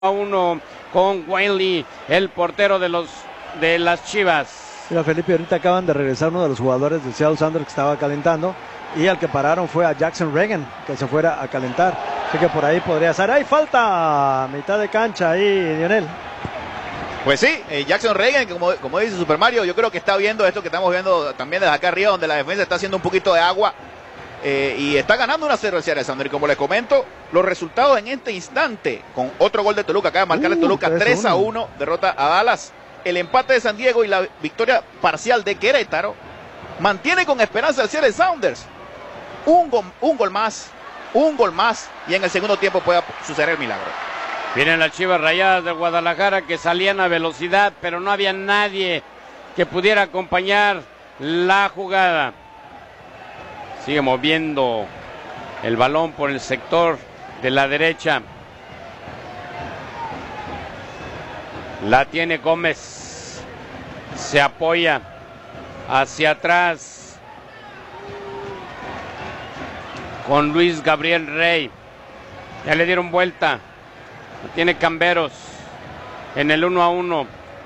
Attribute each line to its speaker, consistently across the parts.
Speaker 1: 1 con Wiley, el portero de las Chivas.
Speaker 2: Mira, Felipe, ahorita acaban de regresar uno de los jugadores de Seattle Sounders que estaba calentando, y al que pararon fue a Jackson Reagan, que se fuera a calentar. Así que por ahí podría ser. ¡Hay falta! Mitad de cancha ahí, Lionel.
Speaker 3: Pues sí, Jackson Reagan, como dice Super Mario, yo creo que está viendo esto que estamos viendo también desde acá arriba, donde la defensa está haciendo un poquito de agua. Y está ganando 1-0 el Seattle Sounders. Y como les comento, los resultados en este instante, con otro gol de Toluca, acaba de marcar el Toluca 3-1, derrota a Dallas. El empate de San Diego y la victoria parcial de Querétaro mantiene con esperanza el Seattle Sounders. Un gol más, y en el segundo tiempo puede suceder el milagro.
Speaker 1: Vienen las Chivas Rayadas de Guadalajara, que salían a velocidad, pero no había nadie que pudiera acompañar la jugada. Sigue moviendo el balón por el sector de la derecha. La tiene Gómez. Se apoya hacia atrás con Luis Gabriel Rey. Ya le dieron vuelta. La tiene Camberos en el 1-1.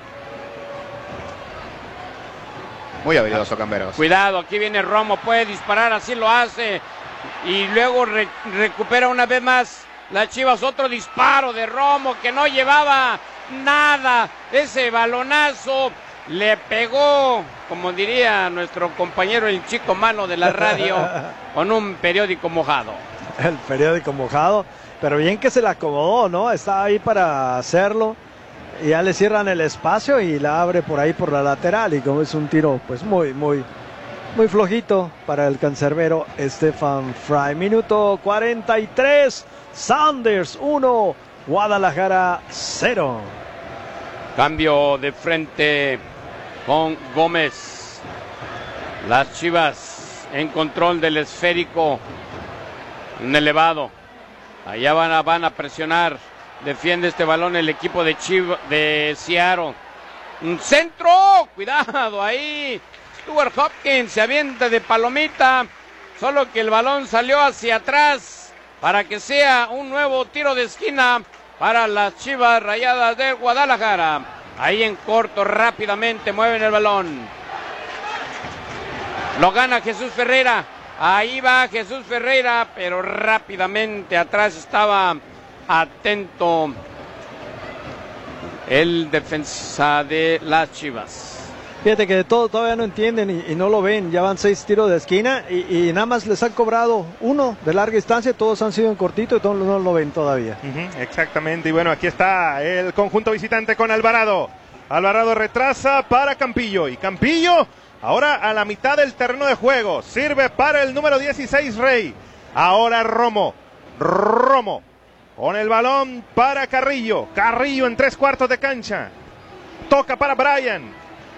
Speaker 3: Muy habilidoso Camberos.
Speaker 1: Cuidado, aquí viene Romo, puede disparar, así lo hace. Y luego recupera una vez más las Chivas, otro disparo de Romo que no llevaba nada. Ese balonazo le pegó, como diría nuestro compañero el chico malo de la radio, con un periódico mojado.
Speaker 2: El periódico mojado, pero bien que se le acomodó, ¿no? Está ahí para hacerlo. Y ya le cierran el espacio y la abre por ahí por la lateral, y como es un tiro pues muy flojito para el cancerbero Stefan Fry. Minuto 43, Sounders 1, Guadalajara 0.
Speaker 1: Cambio de frente con Gómez. Las Chivas en control del esférico, un elevado. Allá van a presionar. Defiende este balón el equipo de Seattle. Un centro. Cuidado ahí. Stuart Hopkins se avienta de palomita. Solo que el balón salió hacia atrás para que sea un nuevo tiro de esquina para las Chivas Rayadas de Guadalajara. Ahí en corto, rápidamente mueven el balón. Lo gana Jesús Ferreira. Ahí va Jesús Ferreira, pero rápidamente atrás estaba atento el defensa de las Chivas.
Speaker 2: Fíjate que de todo todavía no entienden y no lo ven. Ya van 6 tiros de esquina y nada más les han cobrado uno de larga distancia. Todos han sido en cortito y todos no lo ven todavía.
Speaker 4: Exactamente, y bueno, aquí está el conjunto visitante con Alvarado. Alvarado retrasa para Campillo, y Campillo ahora a la mitad del terreno de juego. Sirve para el número 16 Rey. Ahora Romo con el balón para Carrillo. Carrillo en 3/4 de cancha. Toca para Brian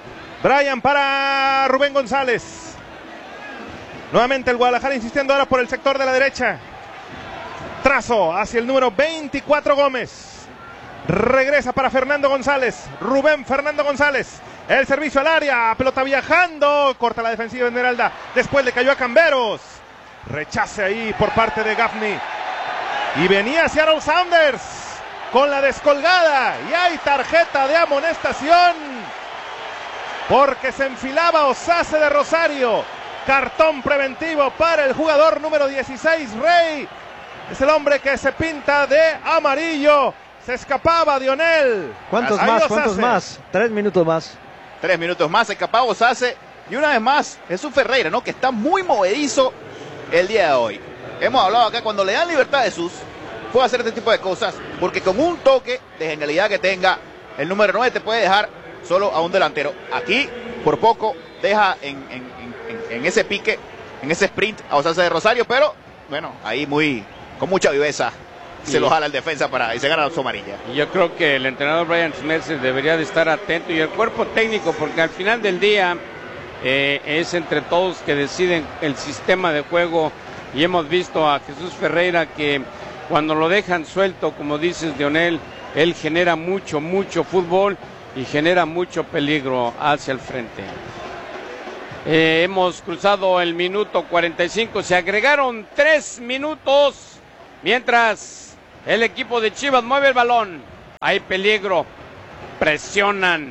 Speaker 4: para Rubén González. Nuevamente el Guadalajara insistiendo ahora por el sector de la derecha. Trazo hacia el número 24 Gómez. Regresa para Fernando González. Fernando González. El servicio al área. Pelota viajando. Corta la defensiva Esmeralda. Después le cayó a Camberos. Rechace ahí por parte de Gaffney. Y venía Seattle Sounders con la descolgada. Y hay tarjeta de amonestación porque se enfilaba Osase de Rosario. Cartón preventivo para el jugador número 16, Rey. Es el hombre que se pinta de amarillo. Se escapaba Dionel.
Speaker 2: ¿Cuántos más? 3 minutos más.
Speaker 3: 3 minutos más, se escapaba Osase. Y una vez más, Jesús Ferreira, ¿no? Que está muy movedizo el día de hoy. Hemos hablado acá, cuando le dan libertad a Jesús, puede hacer este tipo de cosas, porque con un toque de genialidad que tenga, el número 9 te puede dejar solo a un delantero. Aquí, por poco, deja en ese pique, en ese sprint a Osase de Rosario, pero, bueno, ahí con mucha viveza, se lo jala el defensa y se gana su amarilla.
Speaker 1: Y yo creo que el entrenador Brian Schmetzer debería de estar atento, y el cuerpo técnico, porque al final del día es entre todos que deciden el sistema de juego. Y hemos visto a Jesús Ferreira que cuando lo dejan suelto, como dices, Lionel, él genera mucho fútbol y genera mucho peligro hacia el frente. Hemos cruzado el minuto 45, se agregaron 3 minutos, mientras el equipo de Chivas mueve el balón. Hay peligro. Presionan.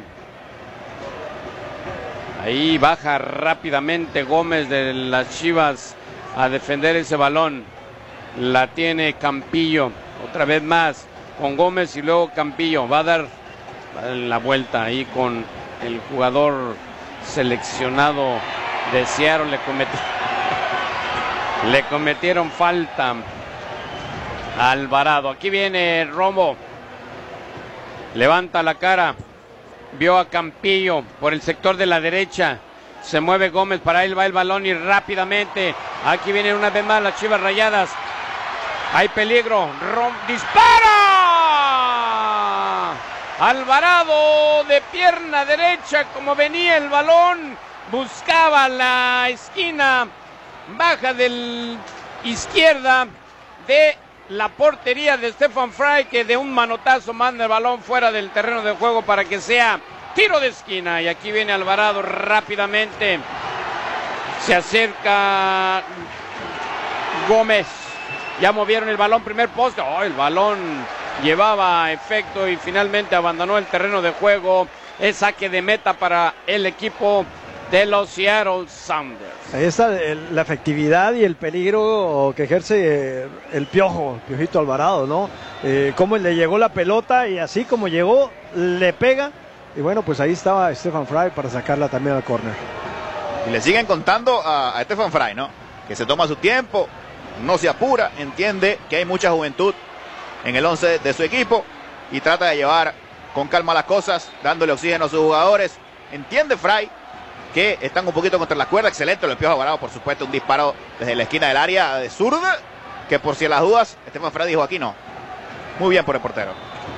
Speaker 1: Ahí baja rápidamente Gómez de las Chivas a defender ese balón. La tiene Campillo. Otra vez más con Gómez y luego Campillo. Va a dar la vuelta ahí con el jugador seleccionado de Seattle. Le cometieron falta a Alvarado. Aquí viene Romo. Levanta la cara. Vio a Campillo por el sector de la derecha. Se mueve Gómez, para él va el balón y rápidamente. Aquí vienen una vez más las Chivas Rayadas. Hay peligro. ¡Dispara! Alvarado de pierna derecha, como venía el balón. Buscaba la esquina baja del izquierda de la portería de Stefan Frei, que de un manotazo manda el balón fuera del terreno de juego para que sea tiro de esquina. Y aquí viene Alvarado rápidamente. Se acerca Gómez. Ya movieron el balón, primer poste. Oh, el balón llevaba efecto y finalmente abandonó el terreno de juego. Es saque de meta para el equipo de los Seattle Sounders.
Speaker 2: Ahí está la efectividad y el peligro que ejerce el Piojito Alvarado, ¿no? Cómo le llegó la pelota y así como llegó, le pega. Y bueno, pues ahí estaba Stefan Frei para sacarla también al córner.
Speaker 3: Y le siguen contando a Stefan Frei, ¿no? Que se toma su tiempo, no se apura, entiende que hay mucha juventud en el 11 de su equipo y trata de llevar con calma las cosas, dándole oxígeno a sus jugadores. Entiende Frei que están un poquito contra la cuerda. Excelente lo del Piojo Alvarado, por supuesto, un disparo desde la esquina del área de zurda, que por si las dudas, Stefan Frei dijo aquí no. Muy bien por el portero.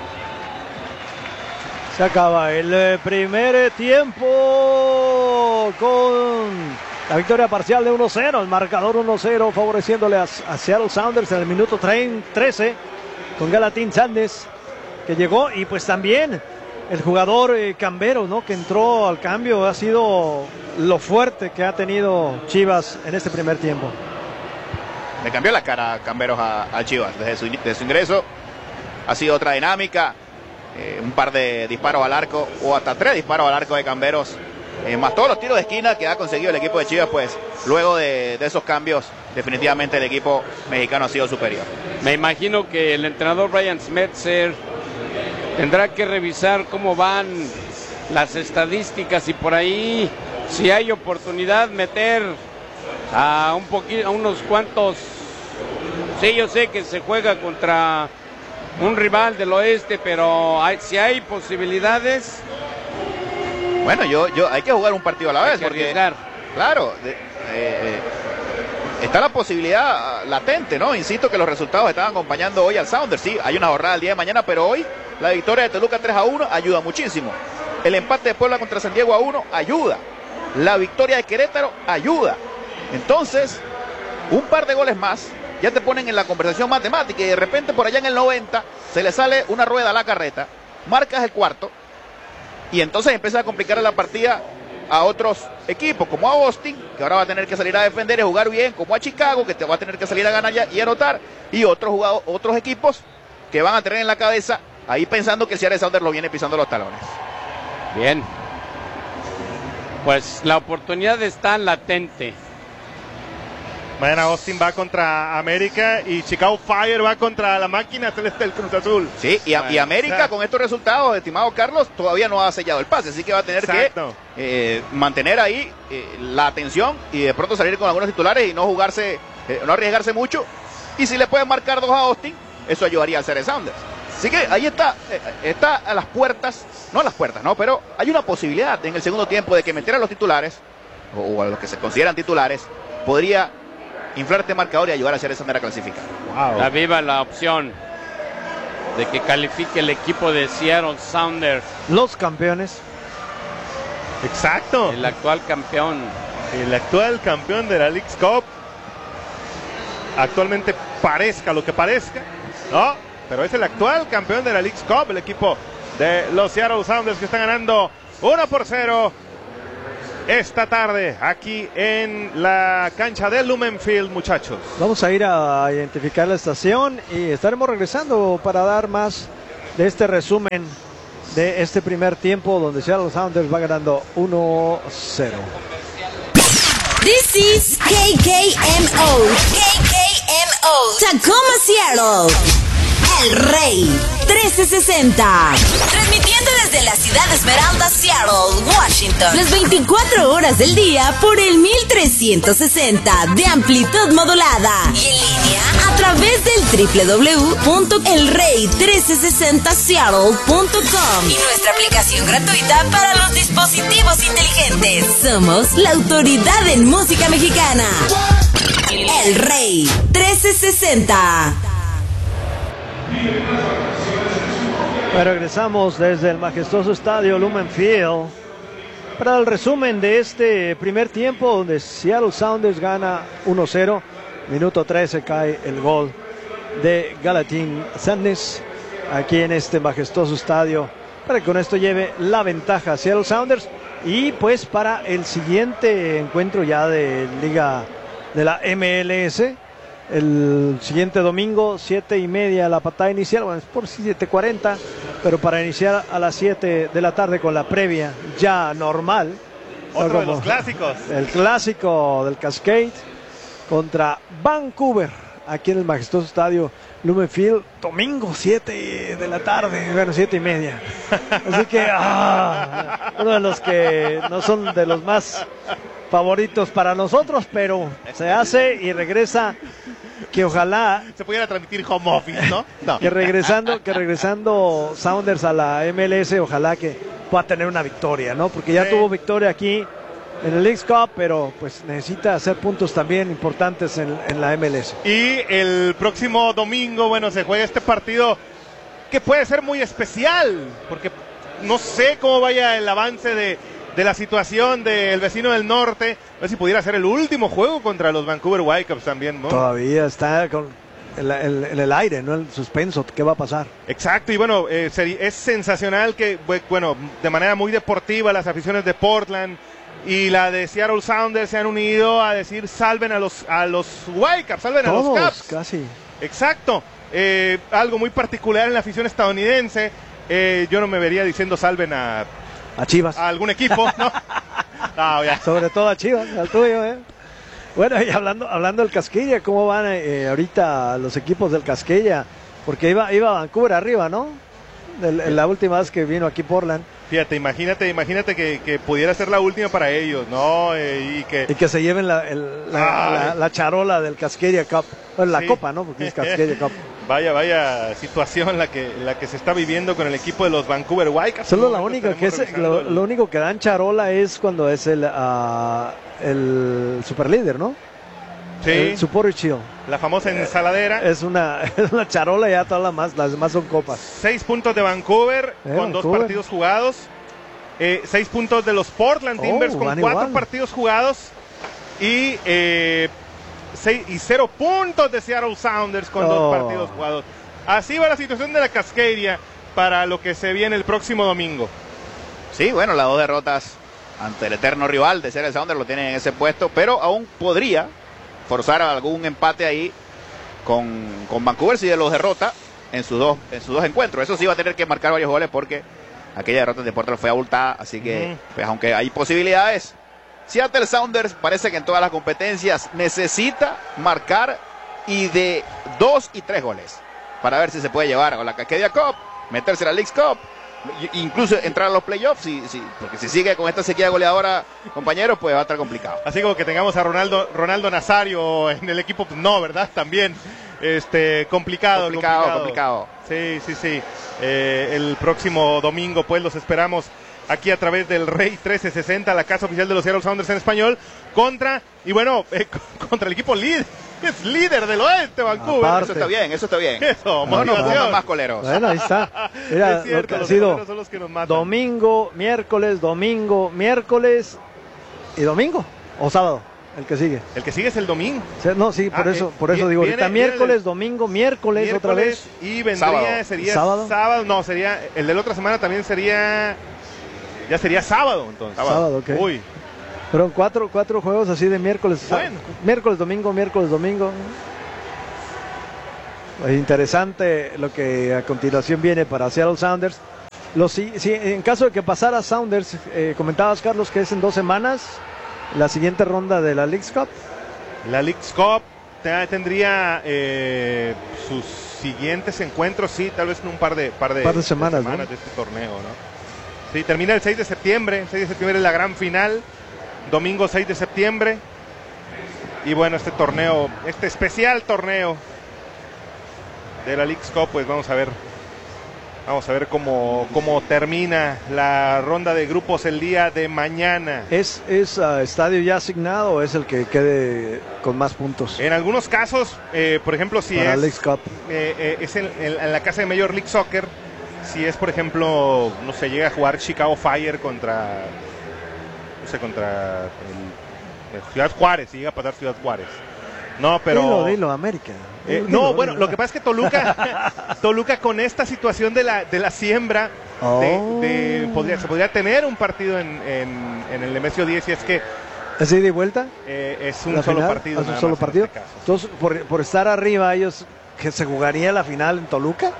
Speaker 2: Se acaba el primer tiempo con la victoria parcial de 1-0, el marcador 1-0 favoreciéndole a Seattle Sounders en el minuto 13 con Galatín Sández, que llegó, y pues también el jugador Cambero, ¿no? Que entró al cambio. Ha sido lo fuerte que ha tenido Chivas en este primer tiempo.
Speaker 3: Le cambió la cara a Camberos a Chivas desde su ingreso. Ha sido otra dinámica. Un par de disparos al arco, o hasta 3 disparos al arco de Camberos, más todos los tiros de esquina que ha conseguido el equipo de Chivas. Pues luego de esos cambios, definitivamente el equipo mexicano ha sido superior.
Speaker 1: Me imagino que el entrenador Brian Schmetzer tendrá que revisar cómo van las estadísticas y por ahí, si hay oportunidad, meter a unos cuantos. Sí, yo sé que se juega contra un rival del oeste, pero si hay posibilidades.
Speaker 3: Bueno, hay que jugar un partido a la vez, porque claro, está la posibilidad latente, ¿no? Insisto que los resultados estaban acompañando hoy al Sounders. Sí, hay una jornada el día de mañana, pero hoy la victoria de Toluca 3-1 ayuda muchísimo. El empate de Puebla contra San Diego 1 ayuda. La victoria de Querétaro ayuda. Entonces, un par de goles más ya te ponen en la conversación matemática, y de repente por allá en el 90 se le sale una rueda a la carreta, marcas el cuarto y entonces empieza a complicar la partida a otros equipos, como a Austin, que ahora va a tener que salir a defender y jugar bien, como a Chicago, que te va a tener que salir a ganar y anotar, y otros equipos que van a tener en la cabeza ahí pensando que el Seattle Sounders lo viene pisando los talones.
Speaker 1: Bien, pues la oportunidad está latente.
Speaker 4: Mañana Austin va contra América y Chicago Fire va contra la máquina celeste del Cruz Azul.
Speaker 3: Sí, y América con estos resultados, estimado Carlos, todavía no ha sellado el pase, así que va a tener que mantener ahí la atención y de pronto salir con algunos titulares y no arriesgarse mucho. Y si le pueden marcar 2 a Austin, eso ayudaría al Seattle Sounders. Así que ahí está a las puertas, no a las puertas, ¿no? Pero hay una posibilidad en el segundo tiempo de que meter a los titulares, o a los que se consideran titulares, podría inflar este marcador y ayudar a Seattle Sounders a clasificar.
Speaker 1: Wow. Está viva la opción de que califique el equipo de Seattle Sounders.
Speaker 2: Los campeones.
Speaker 4: Exacto.
Speaker 1: El actual campeón.
Speaker 4: El actual campeón de la Leagues Cup. Actualmente parezca lo que parezca, ¿no? Pero es el actual campeón de la Leagues Cup, el equipo de los Seattle Sounders, que están ganando 1-0 esta tarde aquí en la cancha de Lumen Field, muchachos.
Speaker 2: Vamos a ir a identificar la estación y estaremos regresando para dar más de este resumen de este primer tiempo donde Seattle Sounders va ganando 1-0.
Speaker 5: This is KKMO. Tacoma, Seattle. El Rey 1360. Transmitiendo desde la ciudad de Esmeralda, Seattle, Washington. Las 24 horas del día por el 1360 de amplitud modulada. Y en línea a través del www.elrey1360seattle.com. Y nuestra aplicación gratuita para los dispositivos inteligentes. Somos la autoridad en música mexicana. El Rey 1360.
Speaker 2: Regresamos desde el majestuoso estadio Lumen Field para el resumen de este primer tiempo donde Seattle Sounders gana 1-0. Minuto 13 cae el gol de Galatin Sandnes aquí en este majestuoso estadio para que con esto lleve la ventaja a Seattle Sounders. Y pues para el siguiente encuentro ya de Liga de la MLS, el siguiente domingo, 7:30 la patada inicial, bueno, es por 7:40, pero para iniciar a las 7 de la tarde con la previa ya normal.
Speaker 4: Otro de los clásicos.
Speaker 2: El clásico del Cascade contra Vancouver, aquí en el majestuoso estadio Lumen Field, domingo 7 de la tarde, bueno, 7:30. Así que, uno de los que no son de los más favoritos para nosotros, pero se hace y regresa. Que ojalá
Speaker 4: se pudiera transmitir home office, ¿no? No.
Speaker 2: que regresando Sounders a la MLS, ojalá que pueda tener una victoria, ¿no? Porque ya tuvo victoria aquí en el Leagues Cup, pero pues necesita hacer puntos también importantes en la MLS.
Speaker 4: Y el próximo domingo, bueno, se juega este partido que puede ser muy especial, porque no sé cómo vaya el avance de la situación del vecino del norte. A ver si pudiera ser el último juego contra los Vancouver Whitecaps también, ¿no?
Speaker 2: Todavía está en el aire, ¿no? El suspenso, ¿qué va a pasar?
Speaker 4: Exacto, y bueno, es sensacional que, bueno, de manera muy deportiva, las aficiones de Portland y la de Seattle Sounders se han unido a decir salven a los Whitecaps, salven
Speaker 2: todos,
Speaker 4: a los Caps.
Speaker 2: Casi.
Speaker 4: Exacto, algo muy particular en la afición estadounidense. Yo no me vería diciendo salven a
Speaker 2: Chivas.
Speaker 4: A algún equipo, ¿no? No, ya.
Speaker 2: Sobre todo a Chivas, al tuyo, ¿eh? Bueno, y hablando del Casquilla, ¿cómo van ahorita los equipos del Casquilla? Porque iba Vancouver arriba, ¿no? La última vez que vino aquí Portland.
Speaker 4: Fíjate, imagínate que pudiera ser la última para ellos, ¿no? Y
Speaker 2: que se lleven la charola del Cascadia Cup. Bueno, la copa, ¿no? Porque es Cascadia Cup.
Speaker 4: Vaya situación la que se está viviendo con el equipo de los Vancouver Whitecaps.
Speaker 2: Solo lo único que dan charola es cuando es el superlíder, ¿no?
Speaker 4: Sí.
Speaker 2: El Supporter Shield.
Speaker 4: La famosa ensaladera.
Speaker 2: Es una charola y ya todas las demás son copas.
Speaker 4: 6 puntos de Vancouver con 2 partidos jugados. 6 puntos de los Portland Timbers con 4 partidos jugados. Y 0 puntos de Seattle Sounders con 2 partidos jugados. Así va la situación de la Cascadia para lo que se viene el próximo domingo.
Speaker 3: Sí, bueno, las 2 derrotas ante el eterno rival de Seattle Sounders lo tienen en ese puesto, pero aún podría forzar algún empate ahí con Vancouver si los derrota en sus dos encuentros. Eso sí va a tener que marcar varios goles porque aquella derrota de Portland fue abultada, así que pues aunque hay posibilidades, Seattle Sounders parece que en todas las competencias necesita marcar y de 2 y 3 goles para ver si se puede llevar a la Cascadia Cup, meterse a la Leagues Cup, incluso entrar a los playoffs, porque si sigue con esta sequía goleadora, compañeros, pues va a estar complicado.
Speaker 4: Así como que tengamos a Ronaldo Nazario en el equipo, no, ¿verdad? También complicado. Sí. El próximo domingo, pues los esperamos aquí a través del Rey 1360, la casa oficial de los Seattle Sounders en español, contra el equipo líder. Es líder del oeste, Vancouver.
Speaker 3: Aparte. Eso está bien.
Speaker 4: Eso,
Speaker 3: motivación. Más coleros.
Speaker 2: Bueno, ahí está. Mira,
Speaker 4: es cierto,
Speaker 2: lo que ha sido
Speaker 4: son los que nos matan.
Speaker 2: domingo, miércoles y domingo. O sábado, el que sigue.
Speaker 4: El que sigue es el domingo.
Speaker 2: No, sí, por eso digo. Ahorita miércoles, domingo, miércoles otra vez.
Speaker 4: Y vendría, sería sábado. No, sería, el de la otra semana también sería, ya sería sábado entonces.
Speaker 2: Sábado, ok.
Speaker 4: Uy.
Speaker 2: Fueron cuatro juegos así de miércoles.
Speaker 4: Bueno.
Speaker 2: Miércoles, domingo. Interesante lo que a continuación viene para Seattle Sounders. En caso de que pasara Sounders, comentabas, Carlos, que es en 2 semanas la siguiente ronda de la Leagues Cup.
Speaker 4: La Leagues Cup tendría sus siguientes encuentros, sí, tal vez en un par de semanas, ¿no? De este torneo, ¿no? Sí, termina el 6 de septiembre. El 6 de septiembre es la gran final. Domingo 6 de septiembre. Y bueno, este especial torneo de la Leagues Cup, pues vamos a ver cómo termina la ronda de grupos el día de mañana.
Speaker 2: ¿Es estadio ya asignado o es el que quede con más puntos?
Speaker 4: En algunos casos, por ejemplo, si
Speaker 2: para
Speaker 4: es,
Speaker 2: Leagues Cup.
Speaker 4: Es en la casa de Major League Soccer, si es, por ejemplo, no sé, llega a jugar Chicago Fire contra el Ciudad Juárez, si llega a pasar Ciudad Juárez. No, pero...
Speaker 2: Dilo, América.
Speaker 4: Dilo. Lo que pasa es que Toluca con esta situación de la siembra, se podría tener un partido en el Nemesio 10, y es que...
Speaker 2: ¿Es ida y vuelta?
Speaker 4: Es un solo partido.
Speaker 2: ¿Es un solo partido? En este caso. Entonces, por estar arriba, ellos, que se jugaría la final en Toluca.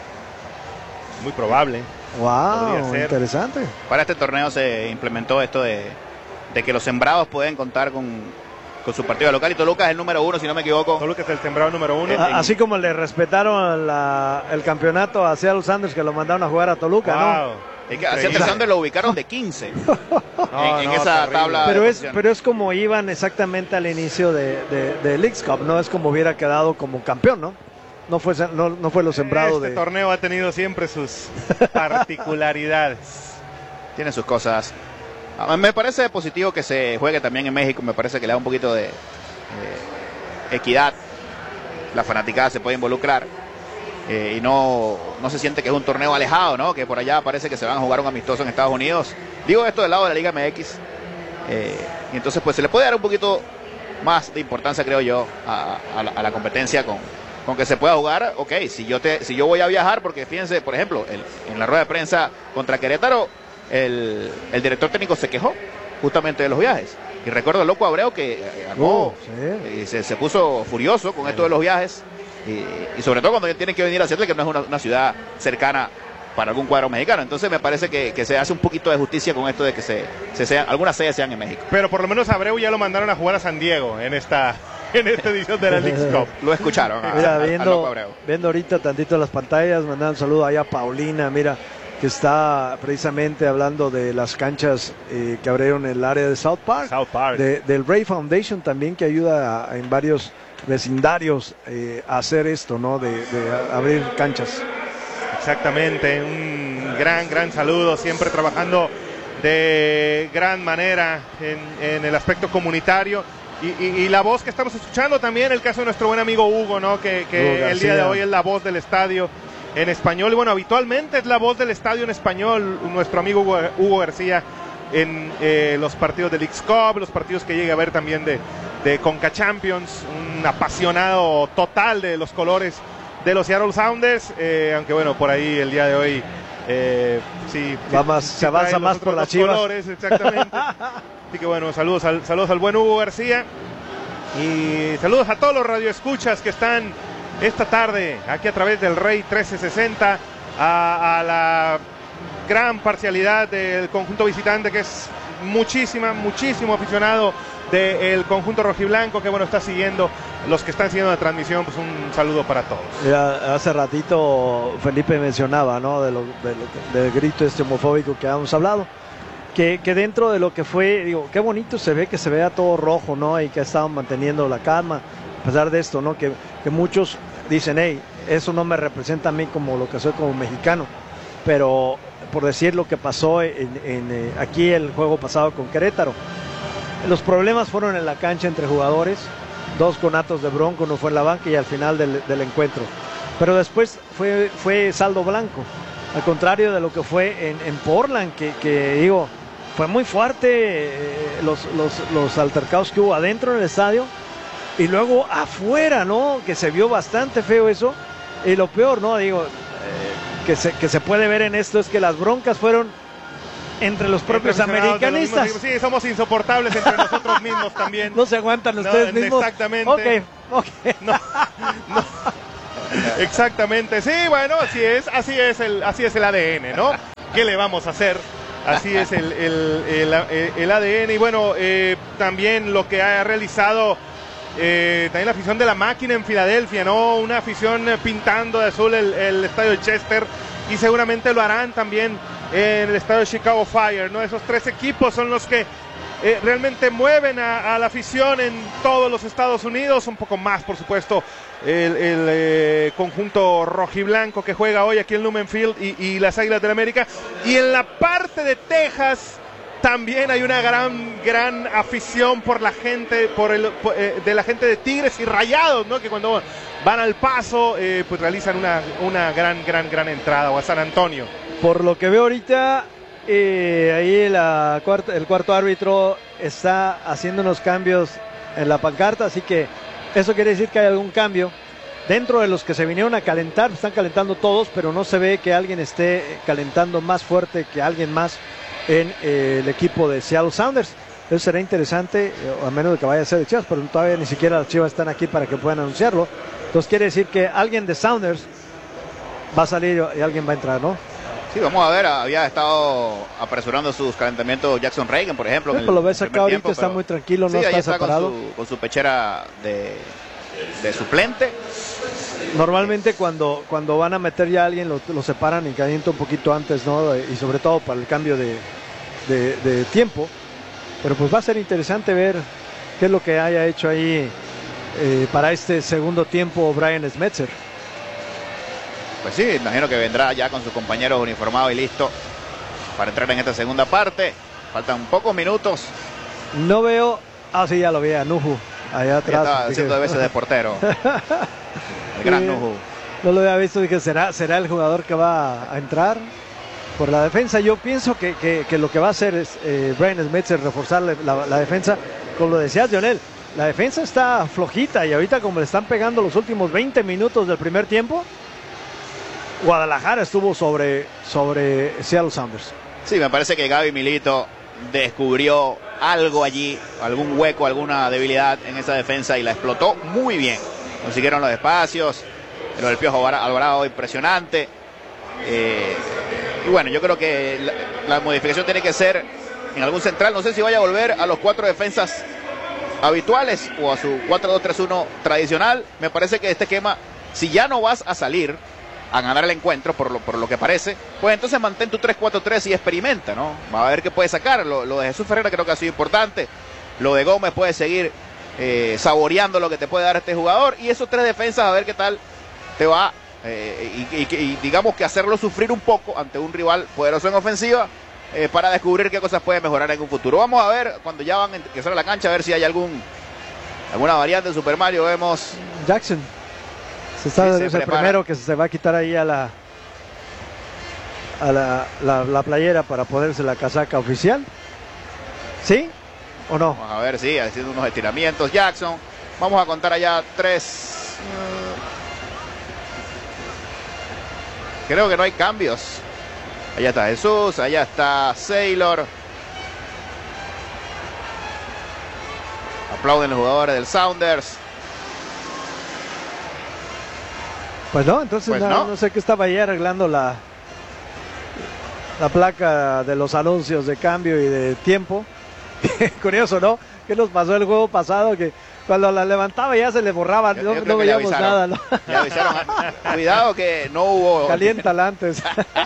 Speaker 4: Muy probable.
Speaker 2: Wow, interesante.
Speaker 3: Para este torneo se implementó esto de que los sembrados pueden contar con su partido local, y Toluca es el número 1, si no me equivoco.
Speaker 4: Toluca es el sembrado número 1.
Speaker 2: Así como le respetaron el campeonato a Seattle Sanders, que lo mandaron a jugar a Toluca, ¿no?
Speaker 3: Es que a Seattle Sanders lo ubicaron de 15 en esa tabla.
Speaker 2: Pero es como iban exactamente al inicio de Leagues Cup, ¿no? Es como hubiera quedado como campeón, ¿no? No fue lo sembrado
Speaker 4: Este torneo ha tenido siempre sus particularidades.
Speaker 3: Tiene sus cosas. Me parece positivo que se juegue también en México. Me parece que le da un poquito de equidad. La fanaticada se puede involucrar y no se siente que es un torneo alejado, ¿no? Que por allá parece que se van a jugar un amistoso en Estados Unidos. Digo esto del lado de la Liga MX. Y entonces pues se le puede dar un poquito más de importancia, creo yo, a la competencia con que se pueda jugar. Ok, si yo voy a viajar, porque fíjense, por ejemplo, en la rueda de prensa contra Querétaro, el director técnico se quejó justamente de los viajes. Y recuerdo al Loco Abreu que y se puso furioso con esto de los viajes. Y sobre todo cuando tienen que venir a Seattle, que no es una ciudad cercana para algún cuadro mexicano. Entonces me parece que se hace un poquito de justicia con esto de que algunas sedes sean en México.
Speaker 4: Pero por lo menos Abreu ya lo mandaron a jugar a San Diego en esta edición de la Leagues Cup.
Speaker 3: Lo escucharon.
Speaker 2: Mira, viendo ahorita tantito las pantallas, mandando un saludo allá a Paulina, mira, que está precisamente hablando de las canchas que abrieron en el área de South Park. Del Ray Foundation también, que ayuda en varios vecindarios a hacer esto, ¿no? De abrir canchas.
Speaker 4: Exactamente, un gran saludo, siempre trabajando de gran manera en el aspecto comunitario. Y la voz que estamos escuchando también, el caso de nuestro buen amigo Hugo, ¿no? Que el día de hoy es la voz del estadio en español. Y bueno, habitualmente es la voz del estadio en español, nuestro amigo Hugo García, en los partidos de Leagues Cup, los partidos que llegue a ver también de Conca Champions, un apasionado total de los colores de los Seattle Sounders, aunque bueno, por ahí el día de hoy
Speaker 2: se avanza más por las Chivas.
Speaker 4: Colores, exactamente. Así que bueno, saludos al buen Hugo García, y saludos a todos los radioescuchas que están esta tarde aquí a través del Rey 1360, a la gran parcialidad del conjunto visitante, que es muchísimo aficionado del conjunto rojiblanco, que bueno, está siguiendo, los que están siguiendo la transmisión, pues un saludo para todos.
Speaker 2: Ya, hace ratito Felipe mencionaba, ¿no? del grito homofóbico que habíamos hablado, que dentro de lo que fue, digo, qué bonito se ve que se vea todo rojo, ¿no? Y que estaban manteniendo la calma, a pesar de esto, ¿no? Que muchos dicen, hey, eso no me representa a mí como lo que soy como mexicano, pero por decir lo que pasó aquí el juego pasado con Querétaro, los problemas fueron en la cancha entre jugadores, 2 conatos de bronco, uno fue en la banca y al final del encuentro, pero después fue saldo blanco, al contrario de lo que fue en Portland, que digo, fue muy fuerte los altercados que hubo adentro del estadio y luego afuera, ¿no? Que se vio bastante feo eso. Y lo peor, ¿no? Digo, que se puede ver en esto es que las broncas fueron entre los propios americanistas.
Speaker 4: Sí, somos insoportables entre nosotros mismos también.
Speaker 2: No se aguantan ustedes mismos.
Speaker 4: Exactamente.
Speaker 2: Ok.
Speaker 4: Exactamente, sí, bueno, así es el ADN, ¿no? ¿Qué le vamos a hacer? Así es el ADN. Y bueno, también lo que ha realizado también la afición de la Máquina en Filadelfia, ¿no? Una afición pintando de azul el estadio de Chester, y seguramente lo harán también en el estadio de Chicago Fire, ¿no? Esos tres equipos son los que realmente mueven a la afición en todos los Estados Unidos, un poco más, por supuesto, el conjunto rojiblanco que juega hoy aquí en Lumen Field y las Águilas del América. Y en la parte de Texas también hay una gran afición por la gente, de la gente de Tigres y Rayados, ¿no? Que cuando van al Paso, pues realizan una gran entrada, o a San Antonio.
Speaker 2: Por lo que veo ahorita, ahí el cuarto árbitro está haciendo unos cambios en la pancarta, así que eso quiere decir que hay algún cambio. Dentro de los que se vinieron a calentar, están calentando todos, pero no se ve que alguien esté calentando más fuerte que alguien más en el equipo de Seattle Sounders. Eso será interesante, a menos de que vaya a ser de Chivas, pero todavía ni siquiera las Chivas están aquí para que puedan anunciarlo. Entonces quiere decir que alguien de Sounders va a salir y alguien va a entrar, ¿no?
Speaker 3: Sí, vamos a ver, había estado apresurando sus calentamientos Jackson Reagan, por ejemplo.
Speaker 2: Lo ves acá ahorita, tiempo, está muy tranquilo,
Speaker 3: sí,
Speaker 2: no está
Speaker 3: separado. Con su pechera de suplente.
Speaker 2: Normalmente cuando van a meter ya a alguien lo separan y calienta un poquito antes, ¿no? Y sobre todo para el cambio de tiempo. Pero pues va a ser interesante ver qué es lo que haya hecho ahí para este segundo tiempo Brian Schmetzer.
Speaker 3: Pues sí, imagino que vendrá ya con sus compañeros uniformados y listo para entrar en esta segunda parte. Faltan pocos minutos.
Speaker 2: No veo... sí, ya lo vi a Nuhu allá atrás.
Speaker 3: Estaba haciendo de veces de portero. El gran Nuhu.
Speaker 2: No lo había visto, dije, ¿será el jugador que va a entrar? Por la defensa, yo pienso que lo que va a hacer es Brian Schmetzer reforzar la defensa. Como lo decías, Lionel, la defensa está flojita y ahorita como le están pegando los últimos 20 minutos del primer tiempo, Guadalajara estuvo sobre Seattle Sounders.
Speaker 3: Sí, me parece que Gaby Milito descubrió algo allí, algún hueco, alguna debilidad en esa defensa y la explotó muy bien. Consiguieron los espacios, lo del Piojo Alvarado impresionante. Y bueno, yo creo que la modificación tiene que ser en algún central. No sé si vaya a volver a los 4 defensas habituales o a su 4-2-3-1 tradicional. Me parece que este esquema, si ya no vas a salir a ganar el encuentro, por lo que parece, pues entonces mantén tu 3-4-3 y experimenta, ¿no? Va a ver qué puede sacar. Lo de Jesús Ferreira creo que ha sido importante. Lo de Gómez puede seguir saboreando lo que te puede dar este jugador. Y esos 3 defensas, a ver qué tal te va. Y digamos que hacerlo sufrir un poco ante un rival poderoso en ofensiva para descubrir qué cosas puede mejorar en un futuro. Vamos a ver cuando ya van a empezar a la cancha, a ver si hay alguna variante de Super Mario. Vemos
Speaker 2: Jackson es el primero que se va a quitar ahí a la playera para ponerse la casaca oficial. ¿Sí o no?
Speaker 3: Vamos a ver, sí, haciendo unos estiramientos Jackson. Vamos a contar allá 3. Creo que no hay cambios. Allá está Jesús, allá está Saylor. Aplauden los jugadores del Sounders.
Speaker 2: Pues no, entonces pues no sé qué estaba ahí arreglando la placa de los anuncios de cambio y de tiempo. Curioso, ¿no? ¿Qué nos pasó el juego pasado? Que cuando la levantaba ya se le borraba, no veíamos nada, ¿no?
Speaker 3: Le avisaron, cuidado que no hubo...
Speaker 2: Caliéntala antes.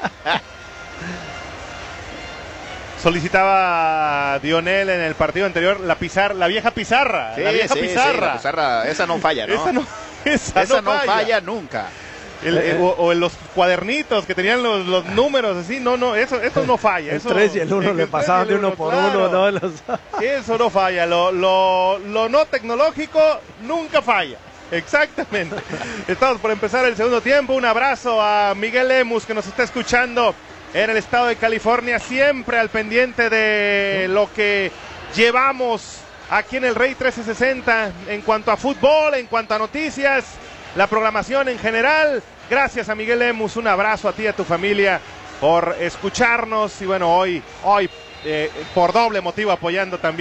Speaker 4: Solicitaba Dionel en el partido anterior la vieja pizarra.
Speaker 3: Sí,
Speaker 4: la vieja pizarra.
Speaker 3: Sí, la pizarra, esa no falla, ¿no? Esa no falla nunca.
Speaker 4: O en los cuadernitos que tenían los números así, eso no falla.
Speaker 2: El 3 y el 1 le pasaban de uno por uno, ¿no?
Speaker 4: Eso no falla, lo no tecnológico nunca falla. Exactamente. Estamos por empezar el segundo tiempo. Un abrazo a Miguel Lemus que nos está escuchando en el estado de California, siempre al pendiente de lo que llevamos aquí en el Rey 1360 en cuanto a fútbol, en cuanto a noticias, la programación en general. Gracias a Miguel Lemus, un abrazo a ti y a tu familia por escucharnos y bueno, hoy por doble motivo apoyando también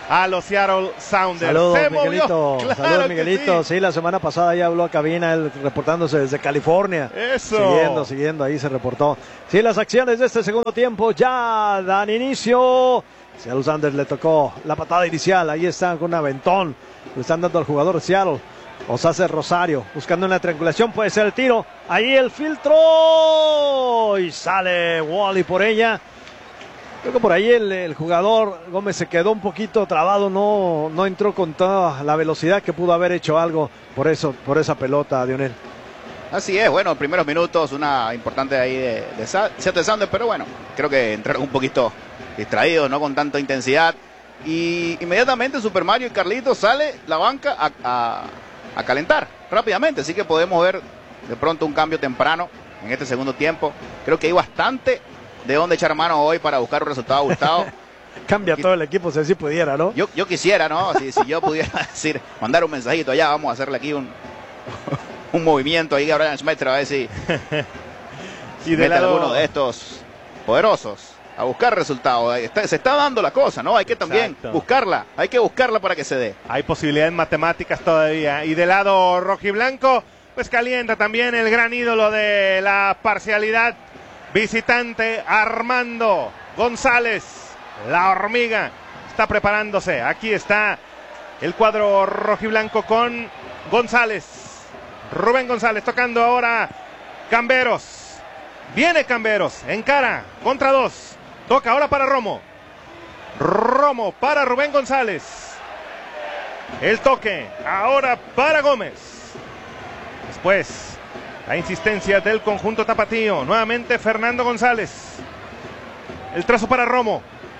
Speaker 4: a los Seattle Sounders.
Speaker 2: Saludos,
Speaker 4: Se
Speaker 2: Miguelito.
Speaker 4: movió. Claro,
Speaker 2: Saludos, Miguelito.
Speaker 4: sí.
Speaker 2: Sí, la semana pasada ya habló a cabina, él reportándose desde California.
Speaker 4: Eso.
Speaker 2: Siguiendo, ahí se reportó. Sí, las acciones de este segundo tiempo ya dan inicio. Seattle Sounders le tocó la patada inicial. Ahí están con un aventón. Le están dando al jugador de Seattle. Osase Rosario buscando una triangulación. Puede ser el tiro. Ahí el filtro. Y sale Wally por ella. Creo que por ahí el jugador Gómez se quedó un poquito trabado. No entró con toda la velocidad que pudo haber hecho algo por esa pelota, Dionel.
Speaker 3: Así es, bueno, primeros minutos, una importante ahí de Seattle Sounders, pero bueno, creo que entraron un poquito distraídos, no con tanta intensidad. Y inmediatamente Super Mario y Carlitos sale la banca a calentar rápidamente, así que podemos ver de pronto un cambio temprano en este segundo tiempo. Creo que hay bastante de dónde echar mano hoy para buscar un resultado ajustado.
Speaker 2: Cambia todo el equipo si así pudiera, ¿no?
Speaker 3: Yo quisiera, ¿no? Si yo pudiera decir, mandar un mensajito allá, vamos a hacerle aquí un movimiento ahí a Brian Schmetzer a ver si
Speaker 4: y de
Speaker 3: mete
Speaker 4: lado...
Speaker 3: alguno de estos poderosos a buscar resultados. Se está dando la cosa, ¿no? Hay que también buscarla, hay que buscarla para que se dé.
Speaker 4: Hay posibilidades matemáticas todavía. Y del lado rojiblanco, pues calienta también el gran ídolo de la parcialidad visitante, Armando González. La hormiga está preparándose. Aquí está el cuadro rojiblanco con González. Rubén González tocando ahora Camberos. Viene Camberos, encara contra dos. Toca ahora para Romo. Romo para Rubén González. El toque ahora para Gómez. Después la insistencia del conjunto tapatío. Nuevamente Fernando González. El trazo para Romo.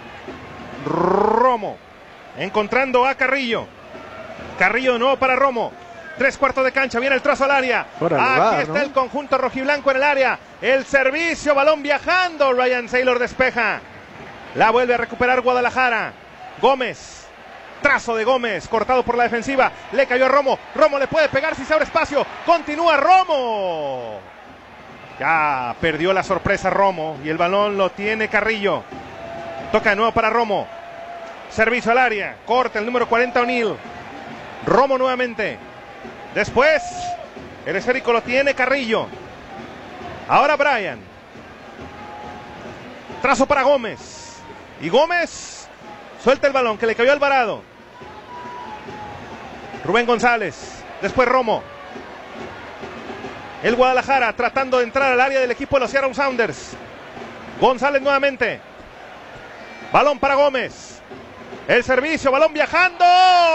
Speaker 4: Romo encontrando a Carrillo. Carrillo de nuevo para Romo. 3/4 de cancha, viene el trazo al área. Aquí está, ¿no? El conjunto rojiblanco en el área. El servicio, balón viajando. Ryan Saylor despeja. La vuelve a recuperar Guadalajara. Gómez. Trazo de Gómez, cortado por la defensiva. Le cayó a Romo. Romo le puede pegar si se abre espacio. Continúa Romo. Ya perdió la sorpresa Romo. Y el balón lo tiene Carrillo. Toca de nuevo para Romo. Servicio al área. Corta el número 40 O'Neill. Romo nuevamente. Después, el esférico lo tiene Carrillo. Ahora Brian. Trazo para Gómez. Y Gómez suelta el balón que le cayó a Alvarado. Rubén González. Después Romo. El Guadalajara tratando de entrar al área del equipo de los Seattle Sounders. González nuevamente. Balón para Gómez. El servicio, balón viajando.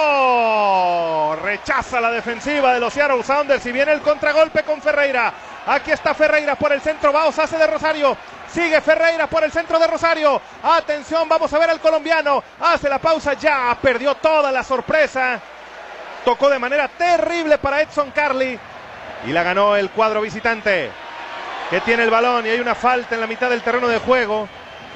Speaker 4: Rechaza la defensiva de los Seattle Sounders y viene el contragolpe con Ferreira. Aquí está Ferreira por el centro, va Osase de Rosario. Sigue Ferreira por el centro de Rosario. Atención, vamos a ver al colombiano. Hace la pausa, ya perdió toda la sorpresa. Tocó de manera terrible para Edson Carly. Y la ganó el cuadro visitante, que tiene el balón y hay una falta en la mitad del terreno de juego.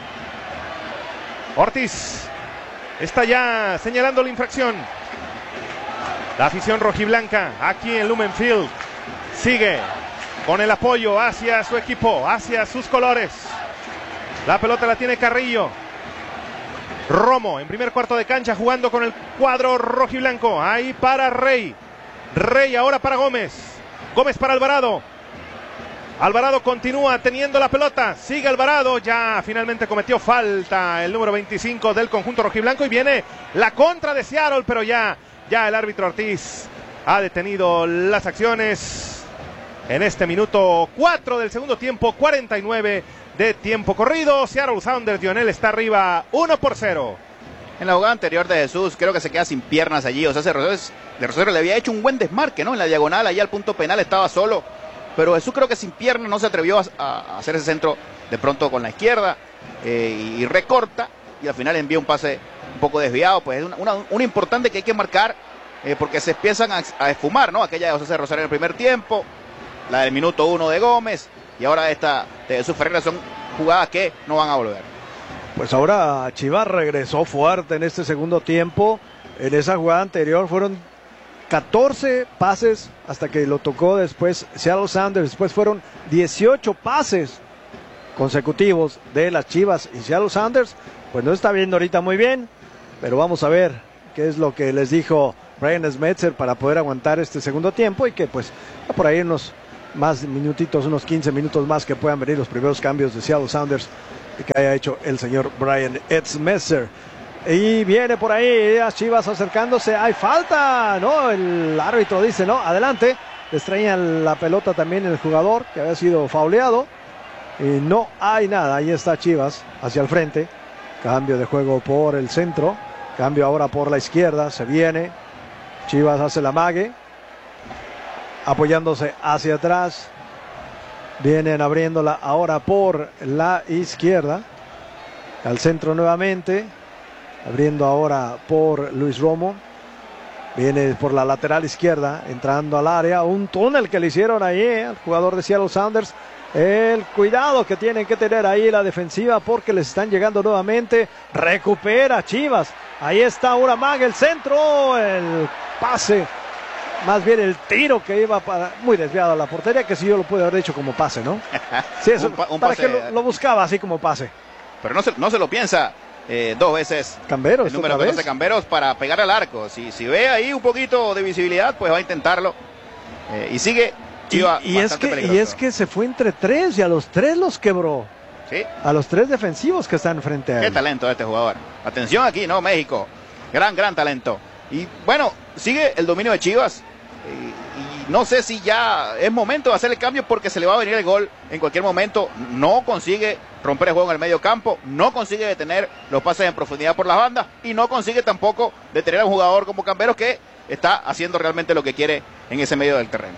Speaker 4: Ortiz está ya señalando la infracción. La afición rojiblanca aquí en Lumen Field sigue con el apoyo hacia su equipo, hacia sus colores. La pelota la tiene Carrillo. Romo en primer cuarto de cancha jugando con el cuadro rojiblanco. Ahí para Rey. Rey ahora para Gómez. Gómez para Alvarado. Alvarado continúa teniendo la pelota. Sigue Alvarado. Ya finalmente cometió falta el número 25 del conjunto rojiblanco. Y viene la contra de Seattle. Pero ya el árbitro Ortiz ha detenido las acciones en este minuto 4 del segundo tiempo. 49 de tiempo corrido. Seattle Sounders, Dionel, está arriba 1-0.
Speaker 3: En la jugada anterior de Jesús, creo que se queda sin piernas allí. O sea, de Rosario le había hecho un buen desmarque, ¿no? En la diagonal, allá al punto penal estaba solo. Pero Jesús creo que sin piernas no se atrevió a hacer ese centro de pronto con la izquierda. Y recorta. Y al final envía un pase un poco desviado. Pues es una importante que hay que marcar. Porque se empiezan a esfumar, ¿no? Aquella de José Rosario en el primer tiempo. La del minuto 1 de Gómez. Y ahora esta de Jesús Ferreira son jugadas que no van a volver.
Speaker 2: Pues ahora Chivas regresó fuerte en este segundo tiempo. En esa jugada anterior fueron 14 pases hasta que lo tocó después Seattle Sounders. Después fueron 18 pases consecutivos de las Chivas. Y Seattle Sounders pues no está viendo ahorita muy bien. pero vamos a ver qué es lo que les dijo Brian Schmetzer para poder aguantar este segundo tiempo y que pues por ahí unos más minutitos, unos 15 minutos más que puedan venir los primeros cambios de Seattle Sounders que haya hecho el señor Brian Schmetzer. Y viene por ahí las Chivas acercándose, hay falta, ¿no? El árbitro dice, no, adelante, les traían la pelota también el jugador que había sido fauleado y no hay nada, ahí está Chivas hacia el frente, cambio de juego por el centro, cambio ahora por la izquierda, se viene, Chivas hace la mague, apoyándose hacia atrás, vienen abriéndola ahora por la izquierda, al centro nuevamente, abriendo ahora por Luis Romo, viene por la lateral izquierda, entrando al área, un túnel que le hicieron ahí al jugador de Seattle Sounders, el cuidado que tienen que tener ahí la defensiva porque les están llegando nuevamente, recupera Chivas, ahí está ahora Mag, el centro, el pase, más bien el tiro que iba muy desviado a la portería, que si yo lo pude haber hecho como pase, ¿no? Sí, eso, un para pase, que lo buscaba así como pase.
Speaker 3: Pero no se lo piensa dos veces
Speaker 2: Camberos,
Speaker 3: el número 14 Camberos para pegar al arco. Si ve ahí un poquito de visibilidad, pues va a intentarlo. Y sigue Chivas bastante peligroso.
Speaker 2: Y es que se fue entre tres y a los tres los quebró.
Speaker 3: ¿Sí?
Speaker 2: A los tres defensivos que están frente a él.
Speaker 3: Qué talento de este jugador. Atención aquí, ¿no? México. Gran talento. Y bueno, sigue el dominio de Chivas. Y no sé si ya es momento de hacer el cambio porque se le va a venir el gol en cualquier momento. No consigue romper el juego en el medio campo, no consigue detener los pases en profundidad por las bandas y no consigue tampoco detener a un jugador como Camberos que está haciendo realmente lo que quiere en ese medio del terreno.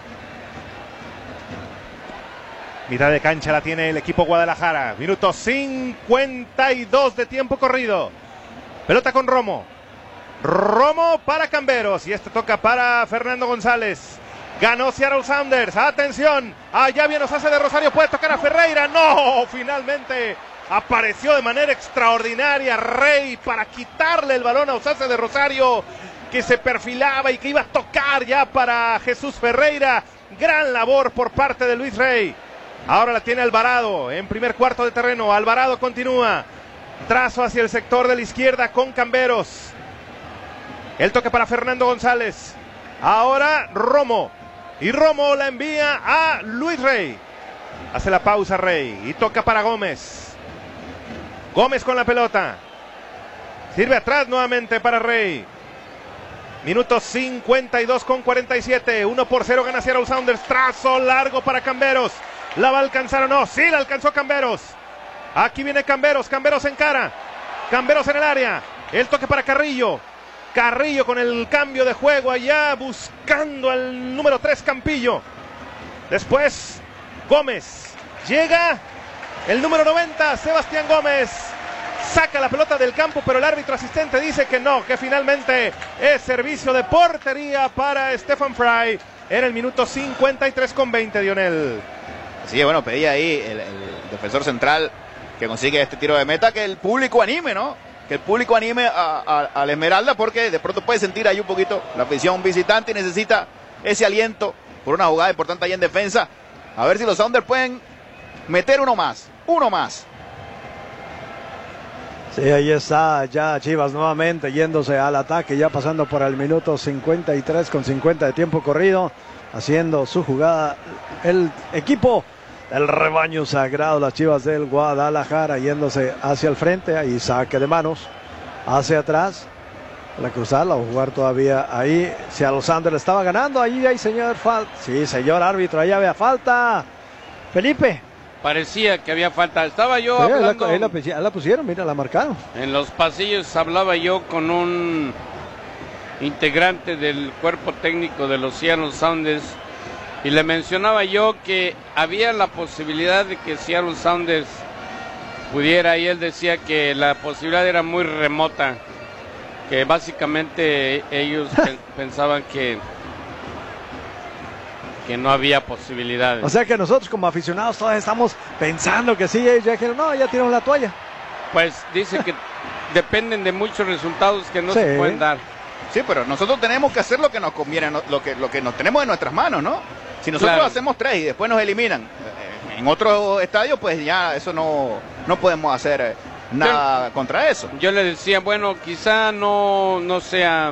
Speaker 4: Mitad de cancha la tiene el equipo Guadalajara. Minuto 52 de tiempo corrido. Pelota con Romo. Romo para Camberos y este toca para Fernando González. Ganó Seattle Sounders. Atención. Allá viene Osase de Rosario. Puede tocar a Ferreira. No. Finalmente apareció de manera extraordinaria Rey para quitarle el balón a Osase de Rosario, que se perfilaba y que iba a tocar ya para Jesús Ferreira. Gran labor por parte de Luis Rey. Ahora la tiene Alvarado en primer cuarto de terreno. Alvarado continúa. Trazo hacia el sector de la izquierda con Camberos. El toque para Fernando González. Ahora Romo. Y Romo la envía a Luis Rey. Hace la pausa Rey. Y toca para Gómez. Gómez con la pelota. Sirve atrás nuevamente para Rey. Minuto 52 con 47. 1-0 gana Seattle Sounders. Trazo largo para Camberos. ¿La va a alcanzar o no? Sí, la alcanzó Camberos. Aquí viene Camberos. Camberos en cara. Camberos en el área. El toque para Carrillo. Carrillo con el cambio de juego allá, buscando al número 3 Campillo. Después Gómez. Llega el número 90, Sebastián Gómez. Saca la pelota del campo, pero el árbitro asistente dice que no, que finalmente es servicio de portería para Stephen Fry en el minuto 53 con 20, Dionel.
Speaker 3: Sí, bueno, pedía ahí el defensor central que consigue este tiro de meta, que el público anime, ¿no? Que el público anime a la Esmeralda, porque de pronto puede sentir ahí un poquito la afición visitante y necesita ese aliento por una jugada importante ahí en defensa. A ver si los Sounders pueden meter uno más.
Speaker 2: Sí, ahí está ya Chivas nuevamente yéndose al ataque, ya pasando por el minuto 53 con 50 de tiempo corrido, haciendo su jugada el equipo el rebaño sagrado, las Chivas del Guadalajara, yéndose hacia el frente, ahí saque de manos, hacia atrás, la cruzada, o jugar todavía ahí, si a los Sounders le estaba ganando, ahí hay señor falta, sí señor árbitro, ahí había falta, Felipe.
Speaker 1: Parecía que había falta, estaba yo hablando.
Speaker 2: Ahí la pusieron, mira, la marcaron.
Speaker 1: En los pasillos hablaba yo con un integrante del cuerpo técnico de los Seattle Sounders, y le mencionaba yo que había la posibilidad de que Seattle Sounders pudiera, y él decía que la posibilidad era muy remota, que básicamente ellos pensaban que no había posibilidades.
Speaker 2: O sea que nosotros como aficionados todavía estamos pensando que sí, ya dijeron, no, ya tiraron la toalla.
Speaker 1: Pues dice que dependen de muchos resultados que no se pueden dar.
Speaker 3: Sí, pero nosotros tenemos que hacer lo que nos conviene, lo que nos tenemos en nuestras manos, ¿no? Si nosotros hacemos 3 y después nos eliminan en otro estadio, pues ya eso no podemos hacer nada contra eso.
Speaker 1: Yo le decía, bueno, quizá no sea,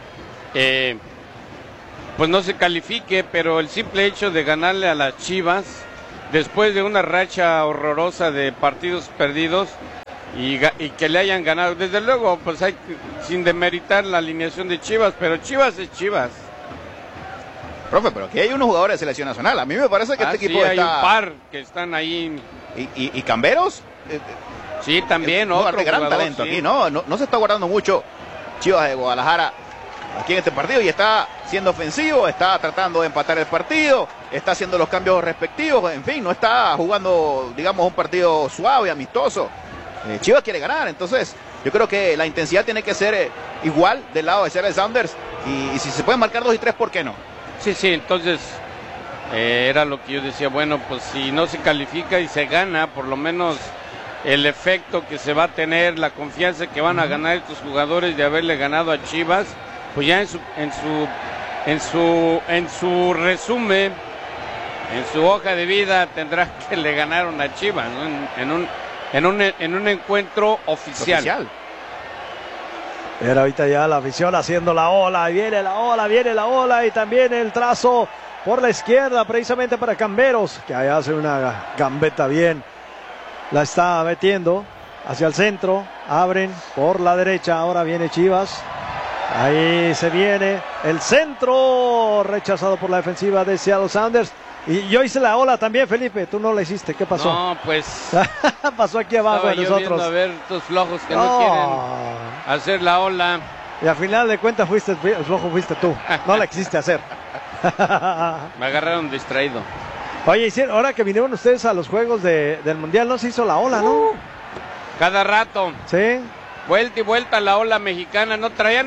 Speaker 1: pues no se califique, pero el simple hecho de ganarle a las Chivas, después de una racha horrorosa de partidos perdidos, y que le hayan ganado, desde luego, pues hay, sin demeritar la alineación de Chivas, pero Chivas es Chivas.
Speaker 3: Profe, pero aquí hay unos jugadores de selección nacional. A mí me parece que este equipo
Speaker 1: sí,
Speaker 3: está...
Speaker 1: hay un par que están ahí.
Speaker 3: ¿Y Camberos?
Speaker 1: Sí, también
Speaker 3: otro
Speaker 1: otro
Speaker 3: gran
Speaker 1: jugador,
Speaker 3: talento
Speaker 1: sí.
Speaker 3: aquí, no se está guardando mucho Chivas de Guadalajara aquí en este partido y está siendo ofensivo, está tratando de empatar el partido, está haciendo los cambios respectivos, en fin, no está jugando, digamos, un partido suave, amistoso. Chivas quiere ganar, entonces yo creo que la intensidad tiene que ser igual del lado de Seattle Sounders y si se pueden marcar 2 y 3, ¿por qué no?
Speaker 1: Sí, entonces era lo que yo decía, bueno, pues si no se califica y se gana, por lo menos el efecto que se va a tener, la confianza que van a ganar estos jugadores de haberle ganado a Chivas, pues ya en su resumen, en su hoja de vida tendrá que le ganaron a Chivas, ¿no? en un encuentro oficial.
Speaker 2: Era ahorita ya la afición haciendo la ola, viene la ola y también el trazo por la izquierda precisamente para Camberos, que ahí hace una gambeta bien, la está metiendo hacia el centro, abren por la derecha, ahora viene Chivas, ahí se viene el centro, rechazado por la defensiva de Seattle Sounders. Y yo hice la ola también, Felipe, tú no la hiciste, ¿qué pasó?
Speaker 1: No, pues...
Speaker 2: pasó aquí abajo de nosotros.
Speaker 1: Viendo a ver estos flojos que no quieren hacer la ola.
Speaker 2: Y al final de cuentas el flojo fuiste tú, no la quisiste hacer.
Speaker 1: Me agarraron distraído.
Speaker 2: Oye, ahora que vinieron ustedes a los juegos del Mundial, ¿no se hizo la ola, no?
Speaker 1: Cada rato.
Speaker 2: Sí.
Speaker 1: Vuelta y vuelta la ola mexicana, ¿no? Traían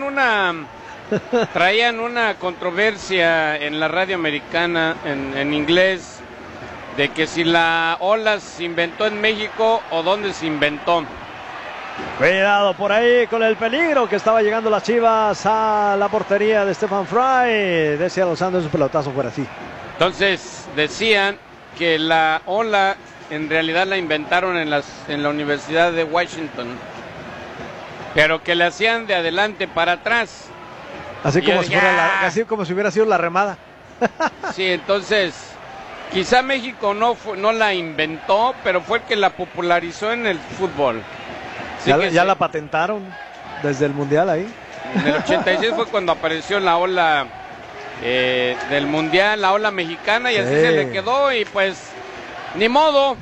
Speaker 1: una controversia en la radio americana en inglés de que si la ola se inventó en México o dónde se inventó.
Speaker 2: Cuidado por ahí con el peligro que estaba llegando las Chivas a la portería de Stephen Fry. Decía los Santos, un pelotazo fuera así.
Speaker 1: Entonces decían que la ola en realidad la inventaron en la Universidad de Washington, pero que la hacían de adelante para atrás.
Speaker 2: Así como si hubiera sido la remada.
Speaker 1: Sí, entonces quizá México no la inventó, pero fue el que la popularizó en el fútbol.
Speaker 2: Ya la patentaron desde el Mundial ahí.
Speaker 1: En el 86 fue cuando apareció la ola del Mundial, la ola mexicana, y así se le quedó y pues ni modo.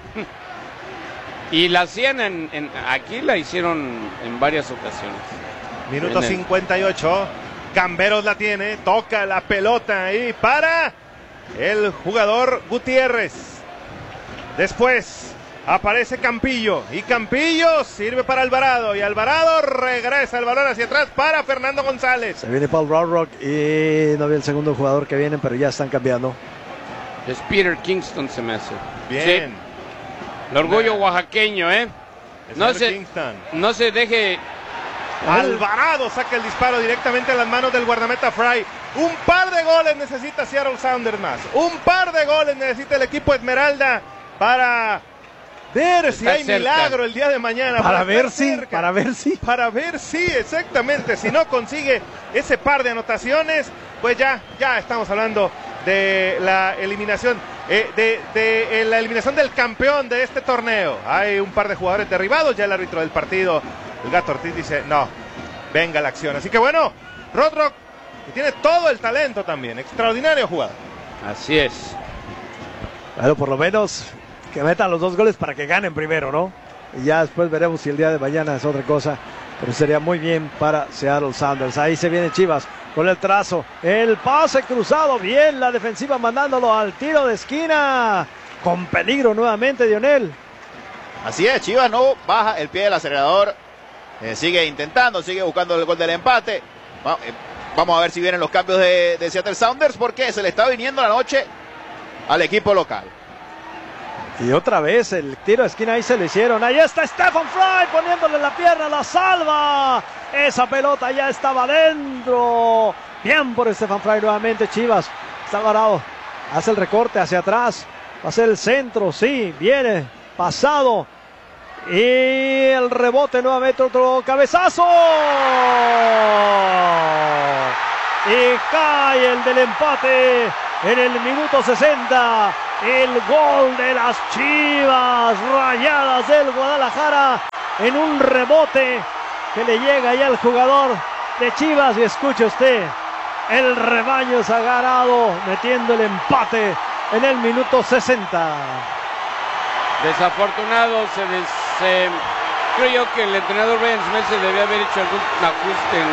Speaker 1: Y la hacían aquí la hicieron en varias ocasiones.
Speaker 4: Minuto 58, Camberos la tiene, toca la pelota ahí para el jugador Gutiérrez. Después aparece Campillo y Campillo sirve para Alvarado y Alvarado regresa el balón hacia atrás para Fernando González.
Speaker 2: Se viene Paul Rock y no vi el segundo jugador que viene, pero ya están cambiando.
Speaker 1: Es Peter Kingston, se me hace.
Speaker 4: Bien.
Speaker 1: Sí. El orgullo oaxaqueño, ¿eh? No se deje.
Speaker 4: Alvarado saca el disparo directamente a las manos del guardameta Fry. Un par de goles necesita Seattle Sounders más. Un par de goles necesita el equipo Esmeralda para ver si hay milagro el día de mañana.
Speaker 2: Para ver si,
Speaker 4: exactamente. Si no consigue ese par de anotaciones, pues ya estamos hablando de la eliminación, de la eliminación del campeón de este torneo. Hay un par de jugadores derribados, ya el árbitro del partido, el Gato Ortiz, dice no, venga la acción. Así que bueno, Rock tiene todo el talento también, extraordinario jugador.
Speaker 1: Así es.
Speaker 2: Bueno, por lo menos que metan los 2 goles para que ganen primero, ¿no? Y ya después veremos si el día de mañana es otra cosa, pero sería muy bien para Seattle Sounders. Ahí se viene Chivas con el trazo, el pase cruzado, bien la defensiva mandándolo al tiro de esquina, con peligro nuevamente Dionel.
Speaker 3: Así es, Chivas no baja el pie del acelerador, sigue intentando, sigue buscando el gol del empate. Vamos a ver si vienen los cambios de Seattle Sounders, porque se le está viniendo la noche al equipo local.
Speaker 2: Y otra vez el tiro de esquina ahí se le hicieron. Ahí está Stephen Fry poniéndole la pierna, la salva. Esa pelota ya estaba dentro. Bien por Stephen Fry nuevamente. Chivas está varado. Hace el recorte hacia atrás. Va a ser el centro. Sí, viene pasado. Y el rebote, nuevamente otro cabezazo. Y cae el del empate en el minuto 60. El gol de las Chivas Rayadas del Guadalajara en un rebote que le llega ya al jugador de Chivas. Y escuche usted, el rebaño sagrado metiendo el empate en el minuto 60.
Speaker 1: Desafortunado, creo yo que el entrenador Brian Smith se debía haber hecho algún ajuste en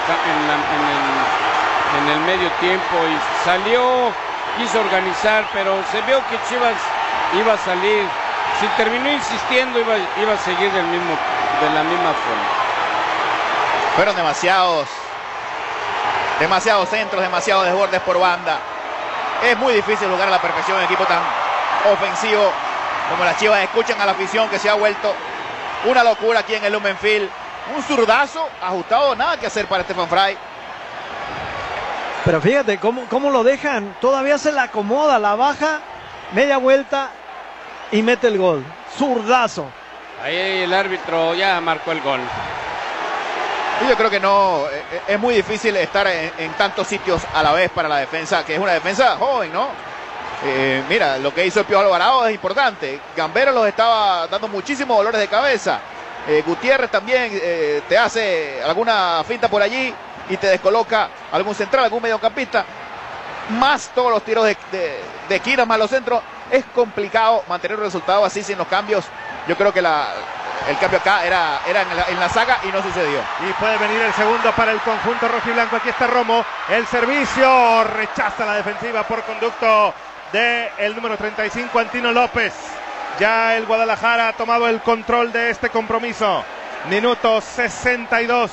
Speaker 1: el medio tiempo y salió, quiso organizar, pero se vio que Chivas iba a salir. Si terminó insistiendo, iba a seguir de la misma forma.
Speaker 3: Fueron demasiados centros, demasiados desbordes por banda. Es muy difícil jugar a la perfección en un equipo tan ofensivo como las Chivas. Escuchan a la afición que se ha vuelto una locura aquí en el Lumen Field. Un zurdazo ajustado, nada que hacer para Stefan Frei.
Speaker 2: Pero fíjate cómo lo dejan, todavía se la acomoda, la baja, media vuelta y mete el gol. Zurdazo.
Speaker 1: Ahí el árbitro ya marcó el gol.
Speaker 3: Y yo creo que no, es muy difícil estar en tantos sitios a la vez para la defensa, que es una defensa joven, ¿no? Mira, lo que hizo el Piojo Alvarado es importante. Gambero los estaba dando muchísimos dolores de cabeza. Gutiérrez también te hace alguna finta por allí y te descoloca algún central, algún mediocampista. Más todos los tiros de esquina, más los centros. Es complicado mantener un resultado así sin los cambios. Yo creo que el cambio acá era en la saga y no sucedió.
Speaker 4: Y puede venir el segundo para el conjunto rojiblanco. Aquí está Romo. El servicio rechaza la defensiva por conducto del número 35, Antino López. Ya el Guadalajara ha tomado el control de este compromiso. Minuto 62.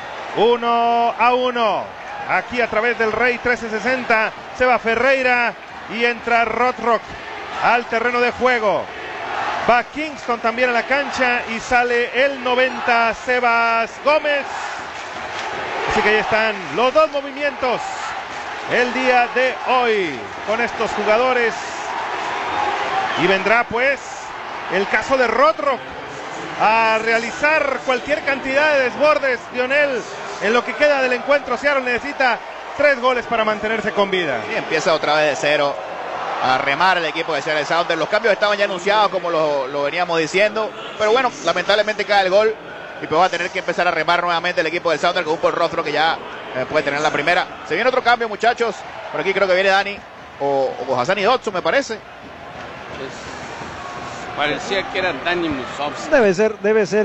Speaker 4: 1-1. Aquí a través del Rey 1360 se va Ferreira y entra Rothrock al terreno de juego. Va Kingston también a la cancha y sale el 90, Sebas Gómez. Así que ahí están los dos movimientos el día de hoy con estos jugadores. Y vendrá pues el caso de Rothrock a realizar cualquier cantidad de desbordes, Lionel, en lo que queda del encuentro. Seattle necesita 3 goles para mantenerse con vida.
Speaker 3: Y empieza otra vez de cero a remar el equipo de Seattle Sounders. Los cambios estaban ya anunciados, como lo veníamos diciendo, pero bueno, lamentablemente cae el gol y pues va a tener que empezar a remar nuevamente el equipo del Sounders con un Paul Rothrock que ya puede tener la primera. Se viene otro cambio, muchachos. Por aquí creo que viene Dani o Hassani Dotson, me parece.
Speaker 1: Parecía que era Dani Musovski.
Speaker 2: Debe ser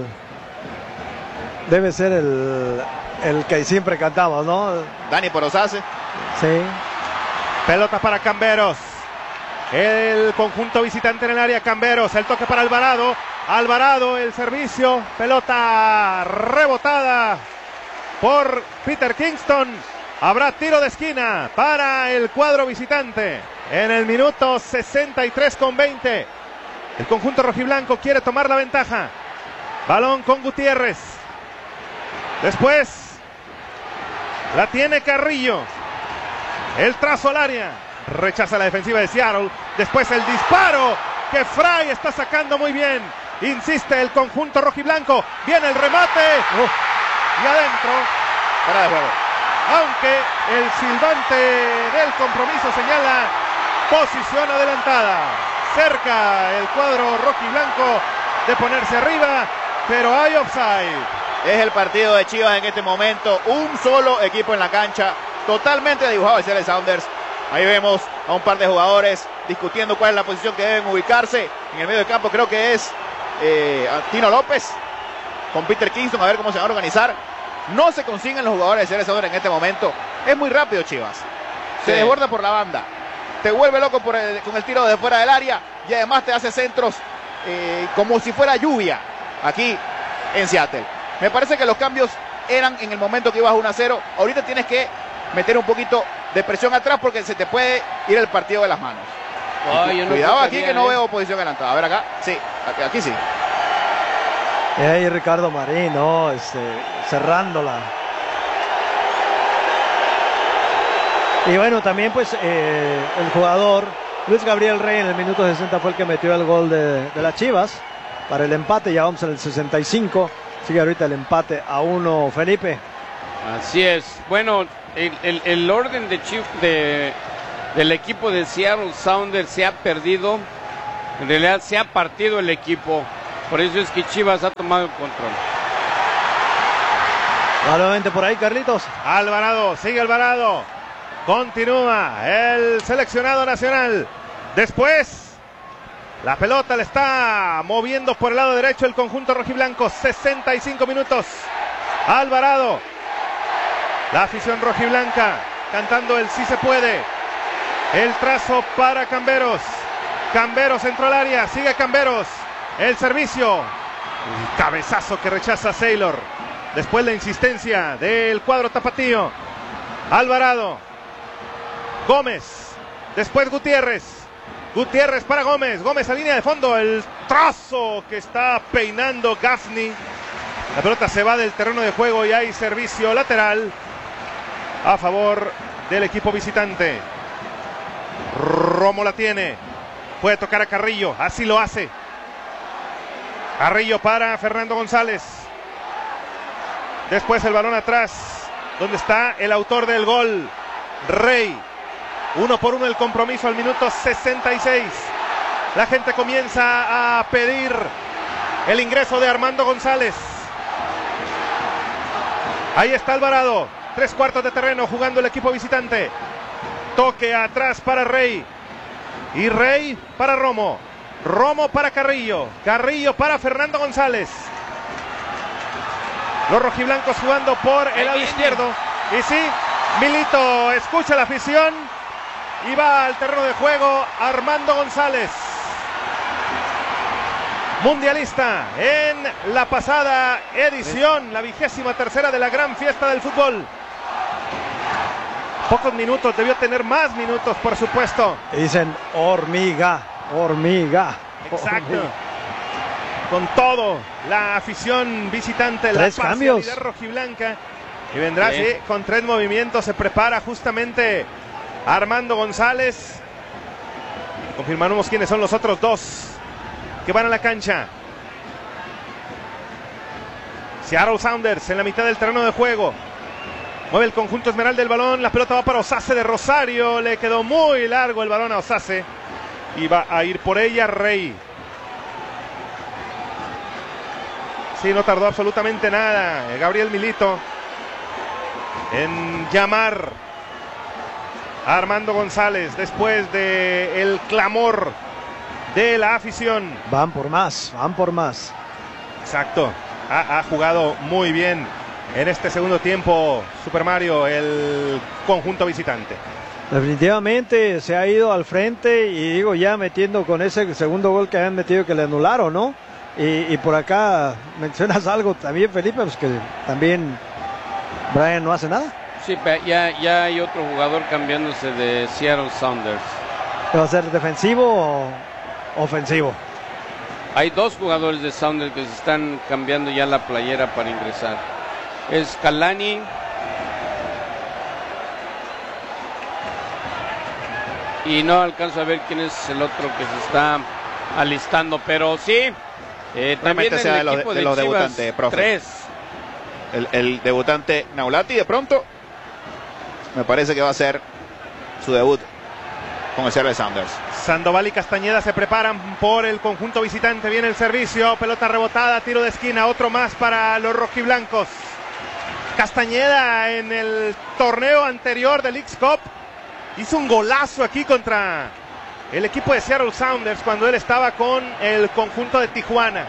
Speaker 2: el que siempre cantamos, ¿no?
Speaker 3: Dani Porosase.
Speaker 2: Sí.
Speaker 4: Pelota para Camberos. El conjunto visitante en el área, Camberos. El toque para Alvarado. Alvarado, el servicio. Pelota rebotada por Peter Kingston. Habrá tiro de esquina para el cuadro visitante en el minuto 63:20. El conjunto rojiblanco quiere tomar la ventaja. Balón con Gutiérrez. Después la tiene Carrillo. El trazo al área. Rechaza la defensiva de Seattle. Después el disparo que Frei está sacando muy bien. Insiste el conjunto rojiblanco. Viene el remate. Y adentro.
Speaker 3: Fuera de juego.
Speaker 4: Aunque el silbante del compromiso señala posición adelantada. Cerca el cuadro rojiblanco de ponerse arriba, pero hay offside.
Speaker 3: Es el partido de Chivas en este momento. Un solo equipo en la cancha, totalmente dibujado de Seattle Sounders. Ahí vemos a un par de jugadores discutiendo cuál es la posición que deben ubicarse. En el medio del campo creo que es Antino López con Peter Kingston, a ver cómo se van a organizar. No se consiguen los jugadores de Seattle Sounders en este momento. Es muy rápido Chivas. Se desborda por la banda. Te vuelve loco con el tiro de fuera del área y además te hace centros como si fuera lluvia aquí en Seattle. Me parece que los cambios eran en el momento que ibas 1-0. Ahorita tienes que meter un poquito de presión atrás porque se te puede ir el partido de las manos. Cuidado aquí que no veo posición adelantada. A ver acá. Sí, aquí sí.
Speaker 2: Y ahí Ricardo Marín, ¿no? Cerrándola. Y bueno, también pues el jugador Luis Gabriel Rey en el minuto 60 fue el que metió el gol de las Chivas. para el empate. Ya vamos en el 65. Sigue ahorita el empate a 1, Felipe.
Speaker 1: Así es. Bueno, el orden del equipo de Seattle Sounders se ha perdido. En realidad se ha partido el equipo. Por eso es que Chivas ha tomado el control.
Speaker 2: Nuevamente por ahí, Carlitos.
Speaker 4: Alvarado, sigue Alvarado. Continúa el seleccionado nacional. Después, la pelota le está moviendo por el lado derecho el conjunto rojiblanco. 65 minutos. Alvarado. La afición rojiblanca cantando el sí se puede. El trazo para Camberos. Camberos entró al área. Sigue Camberos. El servicio. El cabezazo que rechaza Saylor. Después la insistencia del cuadro tapatío. Alvarado. Gómez. Después Gutiérrez. Gutiérrez para Gómez. Gómez a línea de fondo. El trazo que está peinando Gaffney. La pelota se va del terreno de juego y hay servicio lateral a favor del equipo visitante. Romo la tiene. Puede tocar a Carrillo. Así lo hace. Carrillo para Fernando González. Después el balón atrás. ¿Dónde está el autor del gol? Rey. 1-1 el compromiso al minuto 66. La gente comienza a pedir el ingreso de Armando González. Ahí está Alvarado. 3/4 de terreno jugando el equipo visitante. Toque atrás para Rey. Y Rey para Romo. Romo para Carrillo. Carrillo para Fernando González. Los rojiblancos jugando por el lado izquierdo. Y sí, Milito escucha la afición. Y va al terreno de juego Armando González. Mundialista en la pasada edición, la 23ª de la gran fiesta del fútbol. Pocos minutos, debió tener más minutos, por supuesto.
Speaker 2: Dicen hormiga, hormiga.
Speaker 4: Exacto.
Speaker 2: Hormiga.
Speaker 4: Con todo, la afición visitante, la parcialidad rojiblanca. Y vendrá sí, con 3 movimientos, se prepara justamente Armando González. Confirmamos quiénes son los otros 2 que van a la cancha. Seattle Sounders en la mitad del terreno de juego. Mueve el conjunto Esmeralda del balón. La pelota va para Osase de Rosario. Le quedó muy largo el balón a Osase. Y va a ir por ella Rey. Sí, no tardó absolutamente nada Gabriel Milito en llamar a Armando González después del clamor de la afición.
Speaker 2: Van por más, van por más.
Speaker 4: Exacto. Ha jugado muy bien en este segundo tiempo Super Mario, el conjunto visitante.
Speaker 2: Definitivamente se ha ido al frente y digo ya metiendo con ese segundo gol que habían metido que le anularon, ¿no? Y por acá mencionas algo también, Felipe, pues que también Brian no hace nada.
Speaker 1: Sí, ya hay otro jugador cambiándose de Seattle Sounders.
Speaker 2: ¿Va a ser defensivo o ofensivo?
Speaker 1: Hay 2 jugadores de Sounders que se están cambiando ya la playera para ingresar. Es Kalani y no alcanzo a ver quién es el otro que se está alistando, pero sí. También
Speaker 3: sea
Speaker 1: el equipo
Speaker 3: de los
Speaker 1: Chivas,
Speaker 3: debutantes, profe.
Speaker 1: 3.
Speaker 3: El debutante Naulati de pronto me parece que va a ser su debut con el Seattle Sounders.
Speaker 4: Sandoval y Castañeda se preparan por el conjunto visitante. Viene el servicio, pelota rebotada, tiro de esquina, otro más para los rojiblancos. Castañeda en el torneo anterior del Leagues Cup hizo un golazo aquí contra el equipo de Seattle Sounders cuando él estaba con el conjunto de Tijuana.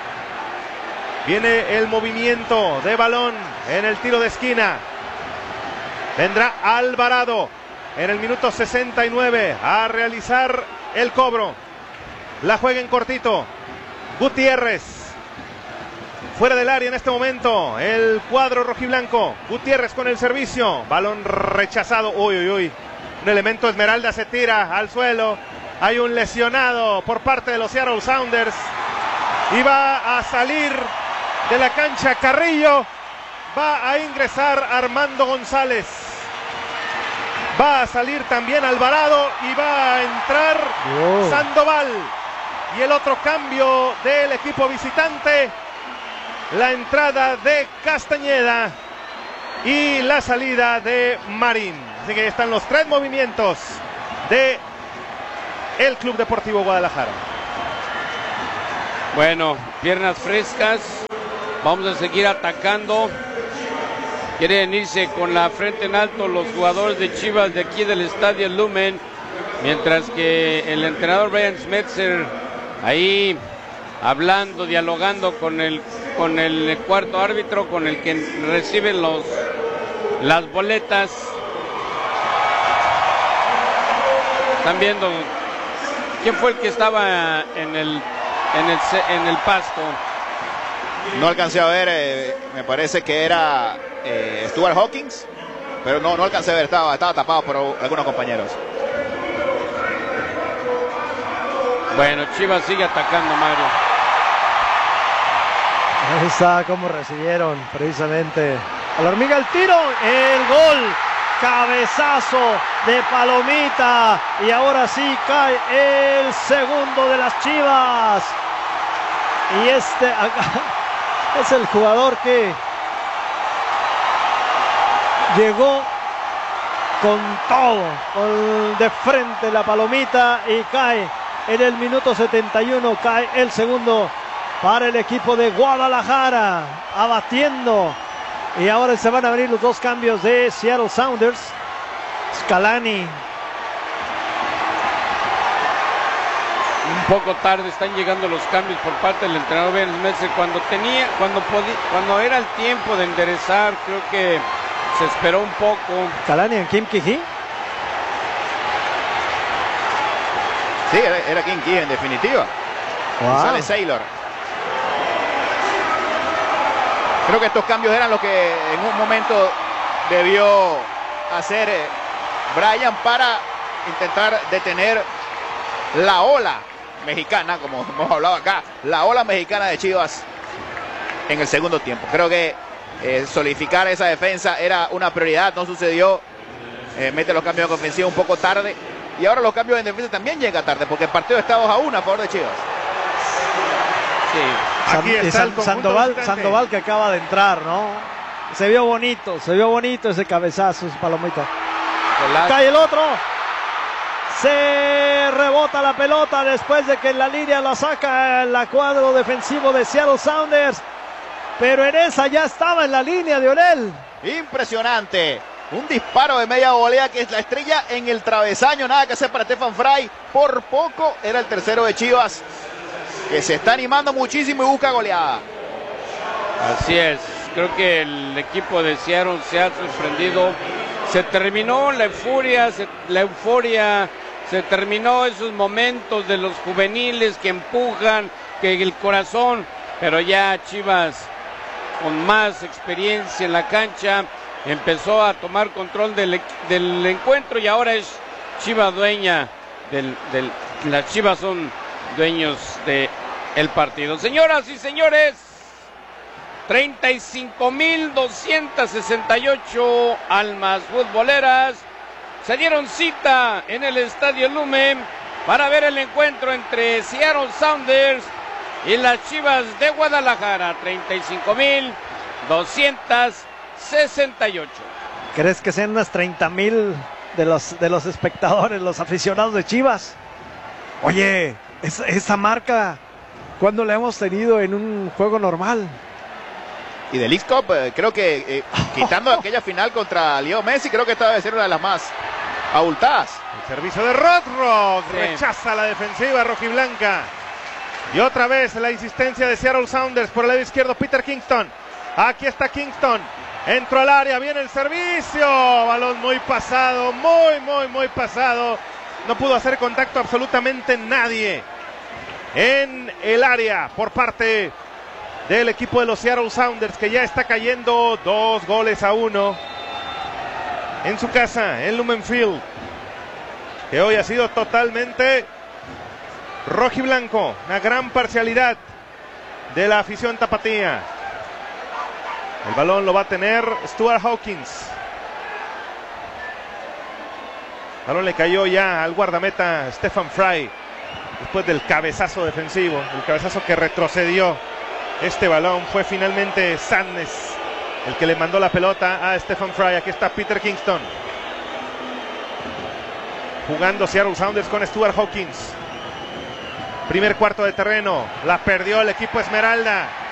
Speaker 4: Viene el movimiento de balón en el tiro de esquina. Vendrá Alvarado en el minuto 69 a realizar el cobro. La juega en cortito Gutiérrez. Fuera del área en este momento el cuadro rojiblanco. Gutiérrez con el servicio. Balón rechazado. Uy. Un elemento Esmeralda se tira al suelo. Hay un lesionado por parte de los Seattle Sounders. Y va a salir de la cancha Carrillo. Va a ingresar Armando González. Va a salir también Alvarado y va a entrar Sandoval. Y el otro cambio del equipo visitante, la entrada de Castañeda y la salida de Marín. Así que están los 3 movimientos de el Club Deportivo Guadalajara.
Speaker 1: Bueno, piernas frescas. Vamos a seguir atacando. Quieren irse con la frente en alto los jugadores de Chivas de aquí del Estadio Lumen. Mientras que el entrenador Brian Schmetzer ahí hablando, dialogando con el cuarto árbitro, con el que recibe las boletas. Están viendo quién fue el que estaba en el pasto.
Speaker 3: No alcancé a ver, me parece que era Stuart Hawkins, pero no alcancé a ver, estaba tapado por algunos compañeros.
Speaker 1: Bueno, Chivas sigue atacando, Mario.
Speaker 2: Ahí está cómo recibieron precisamente a la hormiga el tiro, el gol, cabezazo de Palomita y ahora sí cae el segundo de las Chivas. Y este acá es el jugador que llegó con todo, de frente la Palomita y cae en el minuto 71, cae el segundo para el equipo de Guadalajara, abatiendo. Y ahora se van a abrir los 2 cambios de Seattle Sounders. Scalani.
Speaker 1: Un poco tarde están llegando los cambios por parte del entrenador Ben Schmetzer. Cuando era el tiempo de enderezar, creo que se esperó un poco.
Speaker 2: Scalani en Kim Ki-hee.
Speaker 3: Sí, era Kim Ki-hee en definitiva.
Speaker 2: Wow.
Speaker 3: Sale Saylor. Creo que estos cambios eran lo que en un momento debió hacer Brian para intentar detener la ola mexicana, como hemos hablado acá, la ola mexicana de Chivas en el segundo tiempo. Creo que solidificar esa defensa era una prioridad, no sucedió. Mete los cambios de ofensiva un poco tarde y ahora los cambios en defensa también llegan tarde porque el partido está 2-1 a favor de Chivas.
Speaker 1: Sí.
Speaker 4: Aquí está el
Speaker 2: Sandoval que acaba de entrar, ¿no? Se vio bonito ese cabezazo, ese Palomita. Cae el otro. Se rebota la pelota después de que en la línea la saca el cuadro defensivo de Seattle Sounders. Pero en esa ya estaba en la línea de Orel.
Speaker 3: Impresionante. Un disparo de media volea que es la estrella en el travesaño. Nada que hacer para Stefan Frei. Por poco era el tercero de Chivas, que se está animando muchísimo y busca goleada.
Speaker 1: Así es. Creo que el equipo de Seattle se ha sorprendido. Se terminó la euforia, se terminó esos momentos de los juveniles que empujan, que el corazón, pero ya Chivas con más experiencia en la cancha empezó a tomar control del encuentro y ahora es Chivas dueña las Chivas son dueños del partido. Señoras y señores, 35,268 almas futboleras se dieron cita en el Estadio Lumen para ver el encuentro entre Seattle Sounders y las Chivas de Guadalajara. 35,268.
Speaker 2: ¿Crees que sean unas 30,000 de los espectadores, los aficionados de Chivas? Oye, esa marca, ¿cuándo la hemos tenido en un juego normal?
Speaker 3: Y del League Cup, creo que quitando aquella final contra Leo Messi, creo que esta debe ser una de las más abultadas.
Speaker 4: El servicio de Rothrock,
Speaker 1: sí.
Speaker 4: Rechaza la defensiva rojiblanca. Y otra vez la insistencia de Seattle Sounders por el lado izquierdo, Peter Kingston. Aquí está Kingston. Entró al área, viene el servicio. Balón muy pasado, muy pasado. No pudo hacer contacto absolutamente nadie en el área por parte del equipo de los Seattle Sounders, que ya está cayendo 2-1 en su casa, en Lumen Field, que hoy ha sido totalmente rojiblanco. Una gran parcialidad de la afición tapatía. El balón lo va a tener Stuart Hawkins. El balón le cayó ya al guardameta Stefan Frei. después del cabezazo defensivo, el cabezazo que retrocedió este balón. Fue finalmente Sadness el que le mandó la pelota a Stephen Fry. Aquí está Peter Kingston jugando Seattle Sounders con Stuart Hawkins. Primer cuarto de terreno, la perdió el equipo Esmeralda.